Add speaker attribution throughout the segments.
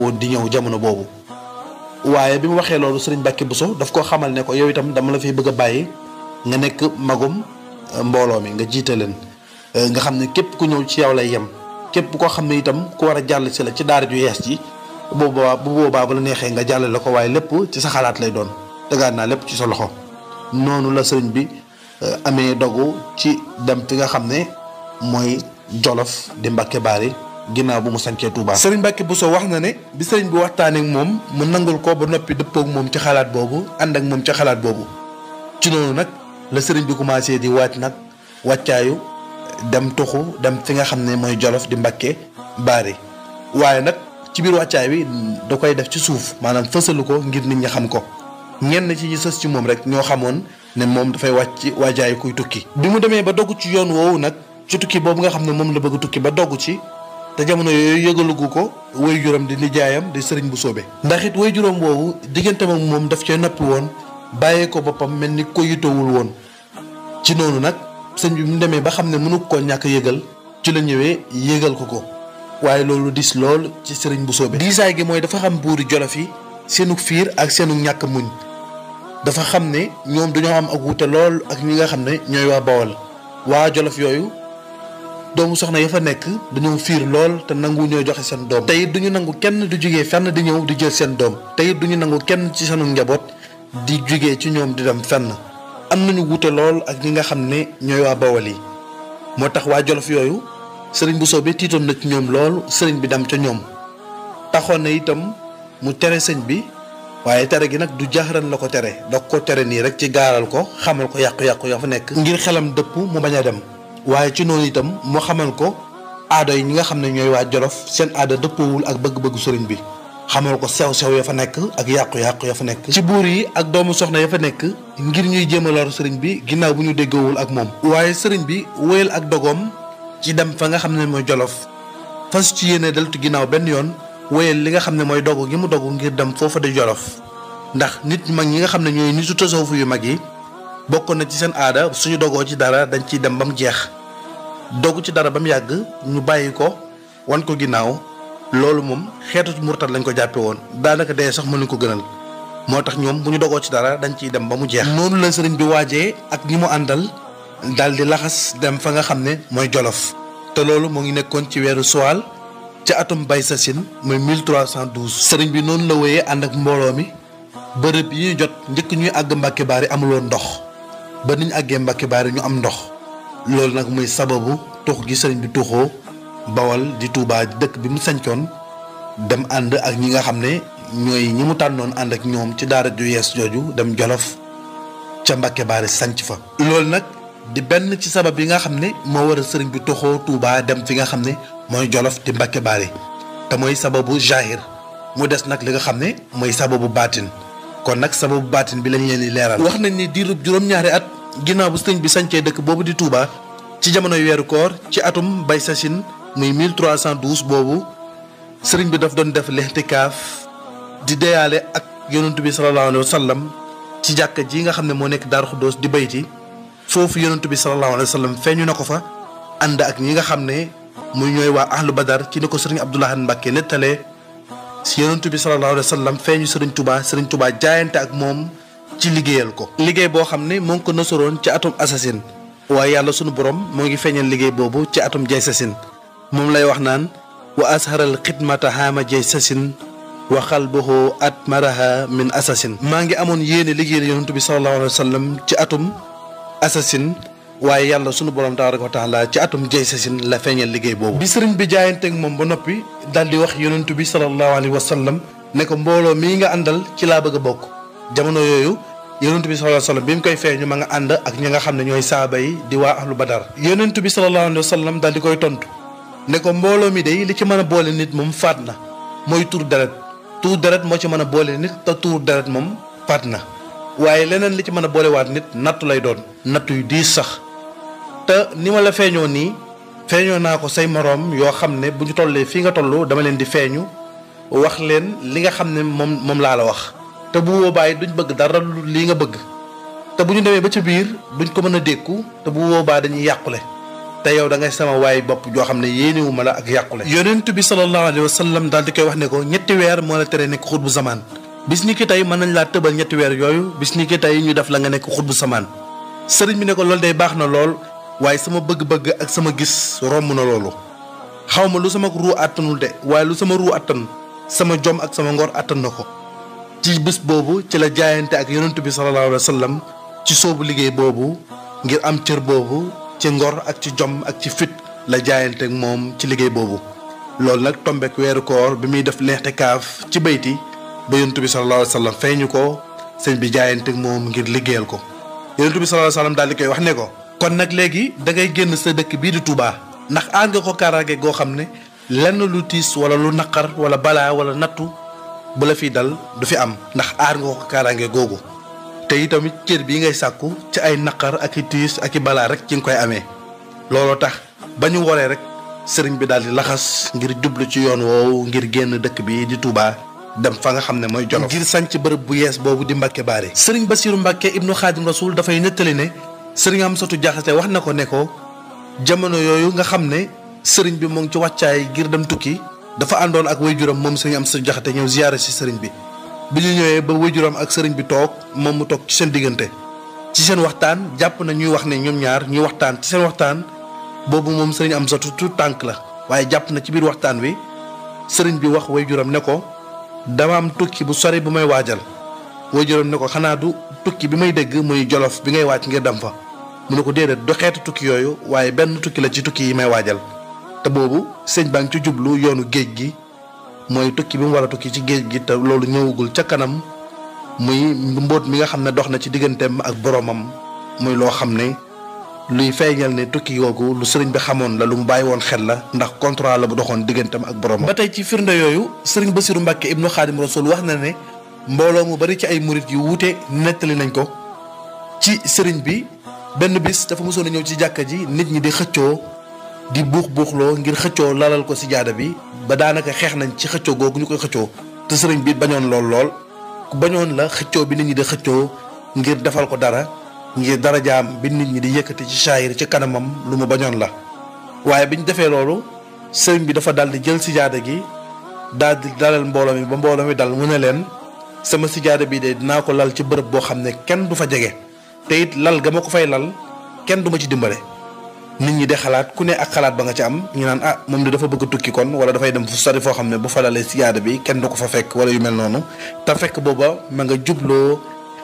Speaker 1: woon di ñëw jamono boobu. waaye bi mu waxee loolu sëriñ Mbàkke Buso daf koo xamal ne ko yow itam dama la fiy bëgg a bàyyi nga nekk magum mbooloo mi nga jiite leen nga xam ne képp ku ñëw ci yow lay yem képp koo xam ne itam ku war a jàll si la ci daara ju yees ji bu boobaa bu la neexee nga jàllale ko waaye lépp ci sa xalaat lay doon tegaat naa lépp ci sa loxo. noonu la sëriñ bi amee dogu ci dem fi nga xam ne mooy Jolof di Mbàkke Baari ginnaaw bu mu sancee Touba. sëriñ Mbàkke Buso wax na ne bi sëriñ bi waxtaanee ak moom mu nangul ko ba noppi dëppoo ak moom ci xalaat boobu ànd ak moom ci xalaat boobu ci noonu nag la sëriñ bi commencé di waaj nag wàccaayu dem tuxu dem fi nga xam ne mooy Jolof di Mbàkke Baari waaye nag ci biir wàccaay bi da koy def ci suuf maanaam fësalu ko ngir nit ñi xam ko ñenn ci ñi sës ci moom rek ñoo xamoon ne moom dafay wàcc waajaayu kuy tukki. bi mu demee ba dogg ci yoon woowu nag ci tukki boobu nga xam ne moom la bëgg tukki ba dogg ci te jamono yooyu yëgalugu ko way juróom di nijaayam di sëriñ bu soobe ndax it way juróom woowu diggante moom daf cee noppi woon bàyyee ko boppam mel ni ko yitowul woon ci noonu nag sëñ bi mu demee ba xam ne mënu koo ñàkk yëgal ci la ñëwee yëgal ko waaye loolu dis lool ci sëriñ bu soobe diisaay gi mooy dafa xam buuri Jolof yi seenu fiir ak seenu ñàkk muñ dafa xam ne ñoom dañoo am ak wuute lool ak ñi nga xam ne ñooy waa Bawol waa Jolof yooyu doomu soxna ya fa nekk dañoo fiir lool te nangu ñoo joxe seen doom te it duñu nangu kenn du jugee fenn di ñëw di jël seen doom te it duñu nangu kenn ci seenu njaboot di jugee ci ñoom di dem fenn am nañu wuute lool ak ñi nga xam ne ñooy waa Bawol yi moo tax waa Jolof yooyu sëriñ bu soobee tiitoon na ci ñoom lool sëriñ bi dem ca ñoom taxoon na itam mu tere sëñ bi waaye tere gi nag du jaxaran la ko tere da ko tere nii rek ci gaaral ko xamal ko yàqu-yàqu ya fa nekk ngir xelam dëpp mu bañ a dem waaye ci noonu itam mu xamal ko aada yi ñi nga xam ne ñooy waa Jolof seen aada dëppoowul ak bëgg-bëggu sëriñ bi xamal ko sew-sew ya fa nekk ak yàqu-yàqu ya fa nekk ci buur yi ak doomu soxna ya fa nekk ngir ñuy jéem a lor sëriñ bi ginnaaw bu ñu déggoowul ak moom waaye sëriñ bi wéyal ak dogoom ci dem fa nga xam ne mooy Jolof fas ci yéene deltu ginnaaw benn yoon wéyal li nga xam ne mooy dogu gi mu dogu ngir dem foofa di Jolof ndax nit mag ñi nga xam ne ñooy nitu tasawuf yu mag yi bokk na ci seen aada suñu dogoo ci dara dañ ciy dem ba mu jeex dogu ci dara ba mu yàgg ñu bàyyi ko wan ko ginnaaw loolu moom xeetu murtad lañ ko jàppe woon daanaka dee sax mënuñ ko gënal moo tax ñoom bu ñu dogoo ci dara dañ ciy dem ba mu jeex. noonu la sëriñ bi waajee ak ñi mu àndal daal di laxas dem fa nga xam ne mooy Jolof te loolu moo ngi nekkoon ci weeru Suwaal ca atum bay sasin mooy 1312 sëriñ bi noonu la wéyee ànd ak mbooloo mi bërëb yi ñu jot njëkk ñuy àgg Mbàkke Baari amuloon ndox ba niñ àggee Mbàkke Baari ñu am ndox loolu nag muy sababu tux gi sëriñ bi tuxoo Bawol di Touba dëkk bi mu sañcoon dem ànd ak ñi nga xam ne ñooy ñi mu tànnoon ànd ak ñoom ci daara ju yees jooju dem Jolof ca Mbàkke Baari sanc fa loolu nag di benn ci sabab yi nga xam ne moo war a sëriñ bi tuxoo Touba dem fi nga xam ne mooy Jolof di Mbàkke Baari te mooy sababu jahir mu des nag li nga xam ne mooy sababu baatin kon nag sababu baatin bi lañ leen di leeral wax nañ ni diirub juróom-ñaari at ginnaaw bu sëriñ bi sancee dëkk boobu di Touba ci jamonoy weeru koor ci atum bay sasin muy 1312 boobu sëriñ bi daf doon def lixtikaaf di deyaale ak yonentu bi sallallahu alayhi wa sallam ci jàkka ji nga xam ne moo nekk Daaru Xuddoos di bayti foofu yonentu bi sallallahu alayhi wa sallam feeñu na ko fa ànd ak ñi nga xam ne muy ñooy waa ahlu badar ci ni ko sëriñ Abdou Lahad Mbacké nettalee si yonentu bi sallallahu alayhi wa sallam feeñu sëriñ Touba jaayante ak moom ci liggéeyal ko liggéey boo xam ne moo ngi ko nasoroon ci atum assasine waaye yàlla sunu borom moo ngi feeñal liggéey boobu ci atum jay sasin moom lay wax naan wa asharal xidmata haama jay sasin wa xalbuhu at maraha min assasine maa ngi amoon yéene liggéeyal yonentu bi sallallahu alayhi wa sallam ci atum assasine waaye yàlla sunu borom tabaraka wa taala ci atum jay sasin la feeñal liggéey boobu bi sëriñ bi jaayanteeg moom ba noppi daal di wax yonentu bi sallallahu alayhi wa sallam ne ko mbooloo mii nga àndal ci laa bëgg a bokk jamono yooyu yonentu bi sallallahu alayhi wa sallam bi mu koy feeñu ma nga ànd ak ñi nga xam ne ñooy saaba yi di waa ahlu badar yonentu bi sallallahu alayhi wa sallam daal di koy tontu ne ko mbooloo mi day li ci mën a boole nit moom faat na mooy tuur deret moo ci mën a boole nit te tuur deret moom faat na waaye leneen li ci mën a boolewaat nit nattu lay doon nattu yu diis sax te ni ma la feeñoo nii feeñoo naa ko say moroom yoo xam ne bu ñu tollee fii nga toll dama leen di feeñu wax leen li nga xam ne moom laa la wax te bu boobaa duñ bëgg dara lu lii nga bëgg te bu ñu demee ba ca biir duñ ko mën a dékku te bu boobaa dañuy yàqule te yow da ngay sama waay bopp joo xam ne yéenewu ma la ak yàqule. yonent bi sallallahu alayhi wa sallam daal di koy wax ne ko ñetti weer moo la tere nekk xutbu zamaan bis ni ki tey mën nañ laa tëbal ñetti weer yooyu bis ni ki tey ñu def la nga nekk xutbu zamaan. sëriñ bi ne ko loolu day baax na lool waaye sama bëgg-bëgg ak sama gis romb na loolu xaw ma lu sama ruu àttanul de waaye lu sama ruu àttan sama jom ak sama ngor àttan na ko. ci bis boobu ci la jaayante ak yonent bi sallallahu alayhi wa sallam ci soobu liggéey boobu ngir am cër boobu ci ngor ak ci jom ak ci fit la jaayante ak moom ci liggéey boobu. loolu nag tombeek weeru koor bi muy def l'i'tikaaf ci bayti ba yonent bi sallallahu alayhi wa sallam feeñu ko sëñ bi jaayante ak moom ngir liggéeyal ko. yonent bi sallallahu alayhi wa sallam daal di koy wax ne ko kon nag léegi da ngay génn sa dëkk bii di Touba ndax aar nga ko kaaraange goo xam ne lenn lu tiis wala lu naqar wala balaa wala nattu bu la fi dal du fi am ndax aar nga ko kaaraange googu te itamit cër bii ngay sàkku ci ay naqar ak i tiis ak i balaa rek ci nga koy amee. looloo tax ba ñu waree rek sëriñ bi daal di laxas ngir jublu ci yoon woowu ngir génn dëkk bi di Touba dem fa nga xam ne mooy Jolof ngir sanc bërëb bu yees boobu di Mbàkke Baari. sëriñ Basiiru Mbàkke ibnu Xaadim Rasuul dafay nettali ne sëriñ Amsatu Jaxate wax na ko ne ko jamono yooyu nga xam ne sëriñ bi mu ngi ci wàccaay ngir dem tukki dafa àndoon ak waajuram moom sëriñ Amsatu Jaxate ñëw ziyaare si sëriñ bi. bi ñu ñëwee ba waajuram ak sëriñ bi toog moom mu toog ci seen diggante ci seen waxtaan jàpp na ñuy wax ne ñoom ñaar ñuy waxtaan ci seen waxtaan boobu moom sëriñ Amsatu tu tànk la waaye jàpp na ci biir waxtaan wi sëriñ bi wax waajuram ne ko dama am tukki bu sori bu may waajal. waajuram ne ko xanaa du tukki bi may dégg muy Jolof bi ngay waaj ngir dem fa mu ne ko déedéet du xeetu tukki yooyu waaye benn tukki la ci tukki yi may waajal te boobu sëñ baa ngi ci jublu yoonu géej gi mooy tukki bi mu war a tukki ci géej gi te loolu ñëwagul ca kanam muy mbóot mi nga xam ne dox na ci digganteem ak boroomam muy loo xam ne luy feeñal ne tukki googu lu sëriñ bi xamoon la lu mu bàyyi woon xel la ndax contrat la bu doxoon digganteem ak boroomam. ba tey ci firnde yooyu sëriñ Basiiru Mbàkke ibnu Xaadim Rasuul wax na ne mbooloo mu bari ci ay murit yu wuute nettali nañ ko ci sëriñ bi benn bis dafa mosoon a ñëw ci jàkka ji nit ñi di xëccoo di buuxloo ngir xëccoo lalal ko si jaada bi ba daanaka xeex nañ ci xëccoo googu ñu koy xëccoo te sëriñ bi bañoon lool ku bañoon la xëccoo bi nit ñi di xëccoo ngir defal ko dara ngir darajaam bi nit ñi di yëkkati ci saayir ci kanamam lu mu bañoon la. waaye bi ñu defee loolu sëriñ bi dafa dal di jël si jaada gi daal di dalal mbooloo mi ba mbooloo mi dal mu ne leen sama sijaada bi de dinaa ko lal ci bërëb boo xam ne kenn du fa jege te it lal ga ma ko fay lal kenn du ma ci dimbale. nit ñi de xalaat ku ne ak xalaat ba nga ci am ñu naan moom de dafa bëgg tukki kon wala dafay dem fu sori foo xam ne bu fa lalee sijaada bi kenn du ko fa fekk wala yu mel noonu te fekk booba ma nga jubloo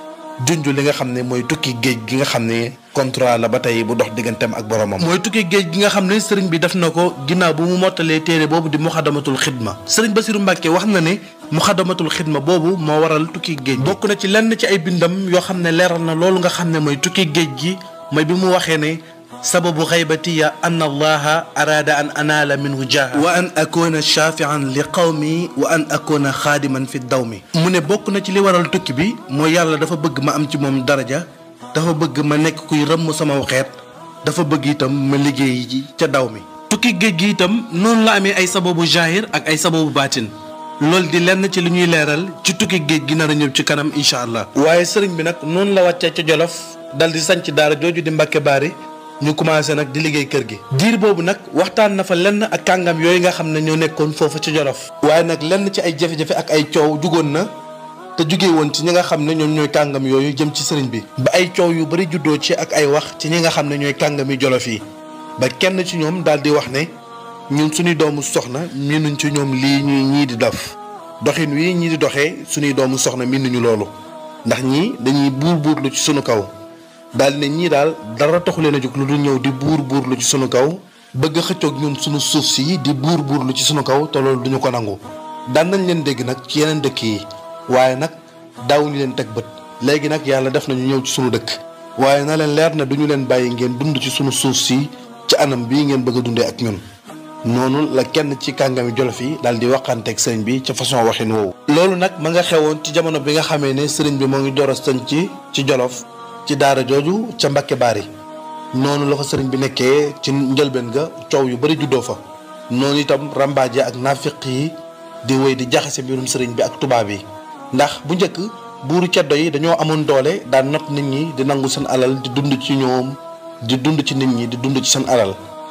Speaker 1: junj li nga xam ne mooy tukki géej gi nga xam ne contrat la ba tey bu dox digganteem ak boromam. mooy tukki géej gi nga xam ne sëriñ bi def na ko ginnaaw bu mu mottalee téere boobu di muxadamatul xidma sëriñ Basiiru Mbàkke wax na ne muxadamatul xidma boobu moo waral tukki géej bokk na ci lenn ci ay bindam yoo xam ne leeral na loolu nga xam ne mooy tukki géej gi mooy bi mu waxee ne sababu xaybatiya an allaha araada an anaala minhu jaaha wa an akuna shafian li qawmi wa an akuna xaadiman fi dawmi mu ne bokk na ci li waral tukki bi mooy yàlla dafa bëgg ma am ci moom daraja dafa bëgg ma nekk kuy rëmm sama xeet dafa bëgg itam ma liggéey ji ca daw mi. tukki géej gi itam noonu la amee ay sababu zahir ak ay sababu baatin loolu di lenn ci li ñuy leeral ci tukki géej gi nar a ñëw ci kanam incha allah. waaye sëriñ bi nag noonu la wàccee ca Jolof dal di sanc daara jooju di Mbàkke Baari ñu commencé nag di liggéey kër gi. diir boobu nag waxtaan na fa lenn ak kàngam yooyu nga xam ne ñoo nekkoon foofu ci Jolof. waaye nag lenn ci ay jafe-jafe ak ay coow jugoon na te jugee woon ci ñi nga xam ne ñoom ñooy kàngam yooyu jëm ci sëriñ bi. ba ay coow yu bari juddoo ci ak ay wax ci ñi nga xam ne ñooy kàngami Jolof yi ba kenn ci ñoom daal di wax ne ñun suñuy doomu soxna miinuñ ci ñoom lii ñii di def doxin wi ñii di doxee suñuy doomu soxna miinuñu loolu ndax ñii dañuy buurlu ci sunu kaw. daal ne ñii daal dara taxu leen a jóg lu dul ñëw di buurlu ci sunu kaw bëgg xëccoog ñun sunu suuf si di buurlu ci sunu kaw te loolu duñu ko nangu. daan nañ leen dégg nag ci yeneen dëkk yi waaye nag daawuñu leen teg bët léegi nag yàlla def nañu ñëw ci sunu dëkk waaye na leen leer na duñu leen bàyyi ngeen dund ci sunu suuf si ci anam bii ngeen bëgg a dundee ak ñun. noonu la kenn ci kàngami Jolof yi daal di waxanteeg sëriñ bi ca façon waxin woowu. loolu nag ma nga xewoon ci jamono bi nga xamee ne sëriñ bi moo ngi door a sëñ ci Jolof ci daara jooju ca Mbàkke Baari noonu la fa sëriñ bi nekkee ci njëlbeen ga coow yu bari juddoo fa noonu itam rambaaje ak naafiq yi di wéy di jaxase mbirum sëriñ bi ak tubaab yi ndax bu njëkk buuru ceddo yi dañoo amoon doole daan not nit ñi di nangu seen alal di dund ci ñoom di dund ci nit ñi di dund ci seen alal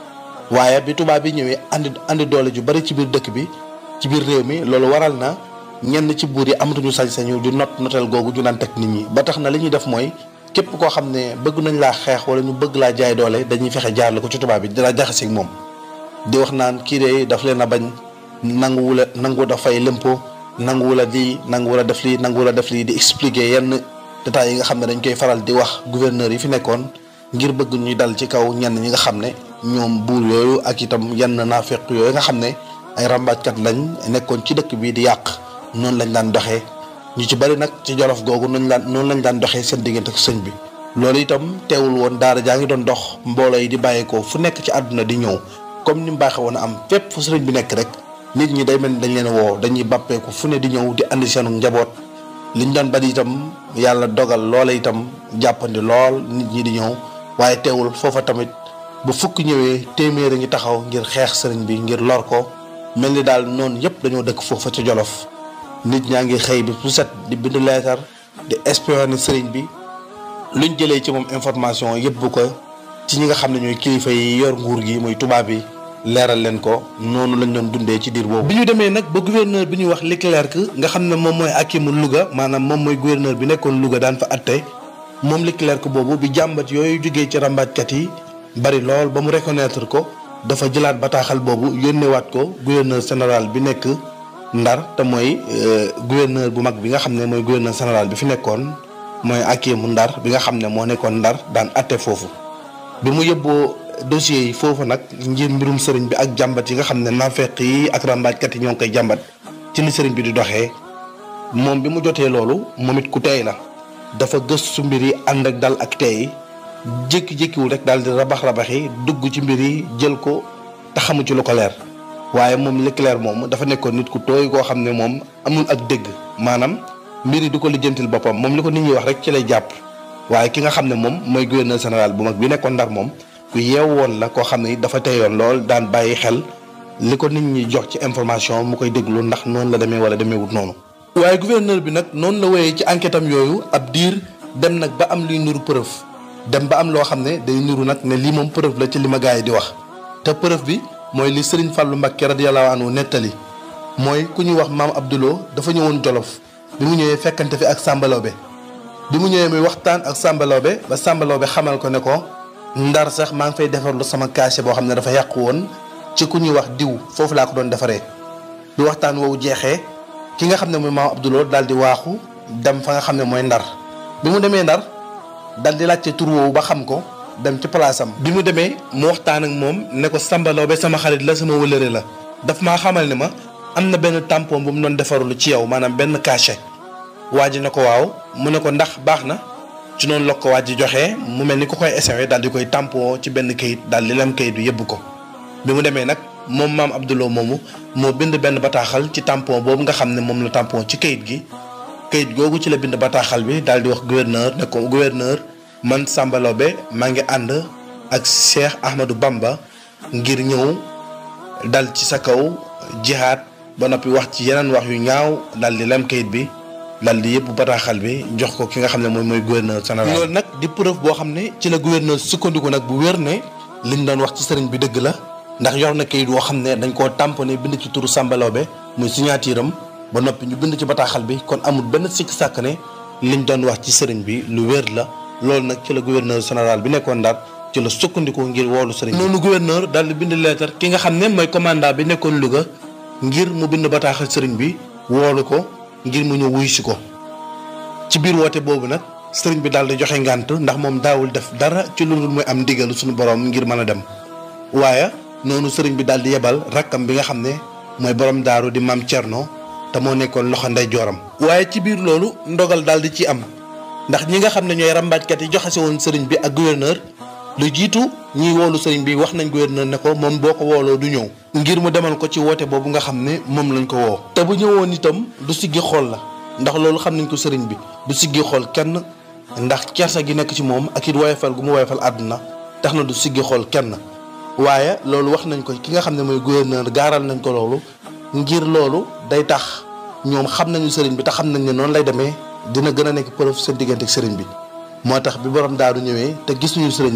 Speaker 1: waaye bi tubaab bi ñëwee andi doole ju bari ci biir dëkk bi ci biir réew mi loolu waral na ñenn ci buur yi amatuñu sañ-sañu di notel googu ju naan teg nit ñi ba tax na li ñuy def mooy képp koo xam ne bëgg nañ laa xeex wala ñu bëgg laa jaay doole dañuy fexe jaarale ko ci tubaab bi dina jaxaseeg moom di wax naan kii de daf leen a bañ nangu dafay lempo nanguwula lii nanguwula def lii nanguwula def lii di expliquer yenn détails yi nga xam ne dañ koy faral di wax gouverneur yi fi nekkoon ngir bëgg ñuy dal ci kaw ñenn ñi nga xam ne ñoom buur yooyu ak itam yenn naafeq yooyu nga xam ne ay rambaajkat lañ nekkoon ci dëkk bi di yàq noonu lañ daan doxee ñu ci bari nag ci Jolof googu noonu lañ daan doxee seen diggante ak sëñ bi. loolu itam teewul woon daara jaa ngi doon dox mbooloo yi di bàyyeekoo fu nekk ci àdduna di ñëw comme ni mu baaxee woon a am fépp fu sëriñ bi nekk rek nit ñi day mel ni dañ leen woo dañuy bàppeeku fu ne di ñëw di andi seenu njaboot liñ doon bari itam yàlla dogal loola itam jàppandi lool nit ñi di ñëw waaye teewul foofa tamit bu fukk ñëwee téeméer a ngi taxaw ngir xeex sëriñ bi ngir lor ko mel ni daal noonu yëpp dañoo dëkk foofa ca Jolof nit ñaa ngi xëy bi su set di bind leetar di espionner sëriñ bi luñ jëlee ci moom information yëpp bu ko ci ñi nga xam ne ñooy kilifa yi yor nguur gi muy tubaab yi leeral leen ko noonu lañ doon dundee ci diir boobu. bi ñu demee nag ba gouverneur bi ñuy wax Leclerc nga xam ne moom mooy hakimu Louga maanaam moom mooy gouverneur bi nekkoon Louga daan fa atte moom Leclerc boobu bi jàmbat yooyu jógee ci rambaajkat yi bari lool ba mu reconnaître ko dafa jëlaat bataaxal boobu yónneewaat ko gouverneur général bi nekk Ndar te mooy gouverneur bu mag bi nga xam ne mooy gouverneur général bi fi nekkoon mooy hakimu Ndar bi nga xam ne moo nekkoon Ndar daan atte foofu bi mu yóbboo dossier yi foofu nag ngir mbirum sëriñ bi ak jàmbat yi nga xam ne naafeq yi ak rambaajkat yi ñoo ngi koy jàmbat ci li sëriñ bi di doxee moom bi mu jotee loolu moom it ku teey la dafa gëstu mbir yi ànd ak dal ak teey jékki-jékkiwul rek daal di rabax-rabaxi dugg ci mbir yi jël ko te xamu ci lu ko leer waaye moom Leclerc moom dafa nekkoon nit ku tooy koo xam ne moom amul ak dégg maanaam mbir yi du ko lijjantil boppam moom li ko nit ñi wax rek ci lay jàpp waaye ki nga xam ne moom mooy gouverneur général bu mag bi nekkoon Ndar moom ku yeew woon la koo xam ne dafa teyoon lool daan bàyyi xel li ko nit ñi jox ci information mu koy déglu ndax noonu la demee wala demeewut noonu. waaye gouverneur bi nag noonu la wéyee ci enquête am yooyu ab diir dem nag ba am luy nuru preuve dem ba am loo xam ne day nuru nag ne lii moom preuve la ci li ma gars yi di wax te preuve bi mooy li Serigne Fallou Mbacké radiyallahu anhu nettali mooy ku ñuy wax maam Abdoulou dafa ñëwoon Jolof bi mu ñëwee fekkante fi ak Samba Laobé bi mu ñëwee muy waxtaan ak Samba Laobé ba Samba Laobé xamal ko ne ko Ndar sax maa ngi fay defarlu sama cachet boo xam ne dafa yàqu woon ci ku ñuy wax diw foofu laa ko doon defaree bi waxtaan woowu jeexee ki nga xam ne mooy maam Abdoulou daal di waaxu dem fa nga xam ne mooy Ndar bi mu demee Ndar daal di laajte tur woowu ba xam ko dem ci place am bi mu demee mu waxtaan ak moom ne ko Samba Laobé sama xarit la sama wëlëre la daf maa xamal ne ma am na benn tampon bu mu doon defarlu ci yow maanaam benn cachet waa ji ne ko waaw mu ne ko ndax baax na ci noonu la ko waa ji joxee mu mel ni ku koy essayé daal di koy tampon ci benn kayit daal di lem kayit bi yëbbu ko bi mu demee nag moom maam Abdoulou moomu moo bind benn bataaxal ci tampon boobu nga xam ne moom la tampon ci kayit gi kayit googu ci la bind bataaxal bi daal di wax gouverneur ne ko gouverneur man Samba Laobé maa ngi ànd ak Cheikh Ahmadou Bamba ngir ñëw dal ci sa kaw jihaad ba noppi wax ci yeneen wax yu ñaaw daal di lem kayit bi daal di yëpp bataaxal bi jox ko ki nga xam ne mooy gouverneur général. loolu nag di preuve boo xam ne ci la gouverneur sukkandiku nag bu wér ne liñ doon wax ci sëriñ bi dëgg la ndax yor na kayit woo xam ne dañ koo tamponné bind ci turu Samba Laobé muy signature am ba noppi ñu bind ci bataaxal bi kon amul benn sikk sàkk ne liñ doon wax ci sëriñ bi lu wér la loolu nag ci la gouverneur général bi nekkoon Ndar ci la sukkandiku ngir woolu sëriñ bi. noonu gouverneur daal di bind lettre ki nga xam ne mooy commandant bi nekkoon Louga ngir mu bind bataaxal sëriñ bi woolu ko ngir mu ñëw wuy si ko ci biir woote boobu nag sëriñ bi daal di joxe ngànt ndax moom daawul def dara ci lu dul muy am ndigalu suñu borom ngir mën a dem waaye noonu sëriñ bi daal di yebal rakkam bi nga xam ne mooy borom daaru di maam Thierno te moo nekkoon loxo ndey jooram. waaye ci biir loolu ndogal daal di ci am ndax ñi nga xam ne ñooy rambaajkat yi joxase woon sëriñ bi ak gouverneur lu jiitu ñiy woolu sëriñ bi wax nañ gouverneur ne ko moom boo ko wooloo du ñëw ngir mu demal ko ci woote boobu nga xam ne moom lañ ko woo te bu ñëwoon itam du siggi xool la ndax loolu xam nañ ko sëriñ bi du siggi xool kenn ndax kersa gi nekk ci moom ak it woyofal gu mu woyofal àdduna tax na du siggi xool kenn waaye loolu wax nañ ko ki nga xam ne mooy gouverneur gaaral nañ ko loolu ngir loolu day tax ñoom xam nañu sëriñ bi te xam nañ ne noonu lay demee dina gën a nekk preuve seen diggante ak sëriñ bi moo tax bi borom daaru ñëwee te gis ñu sëriñ bi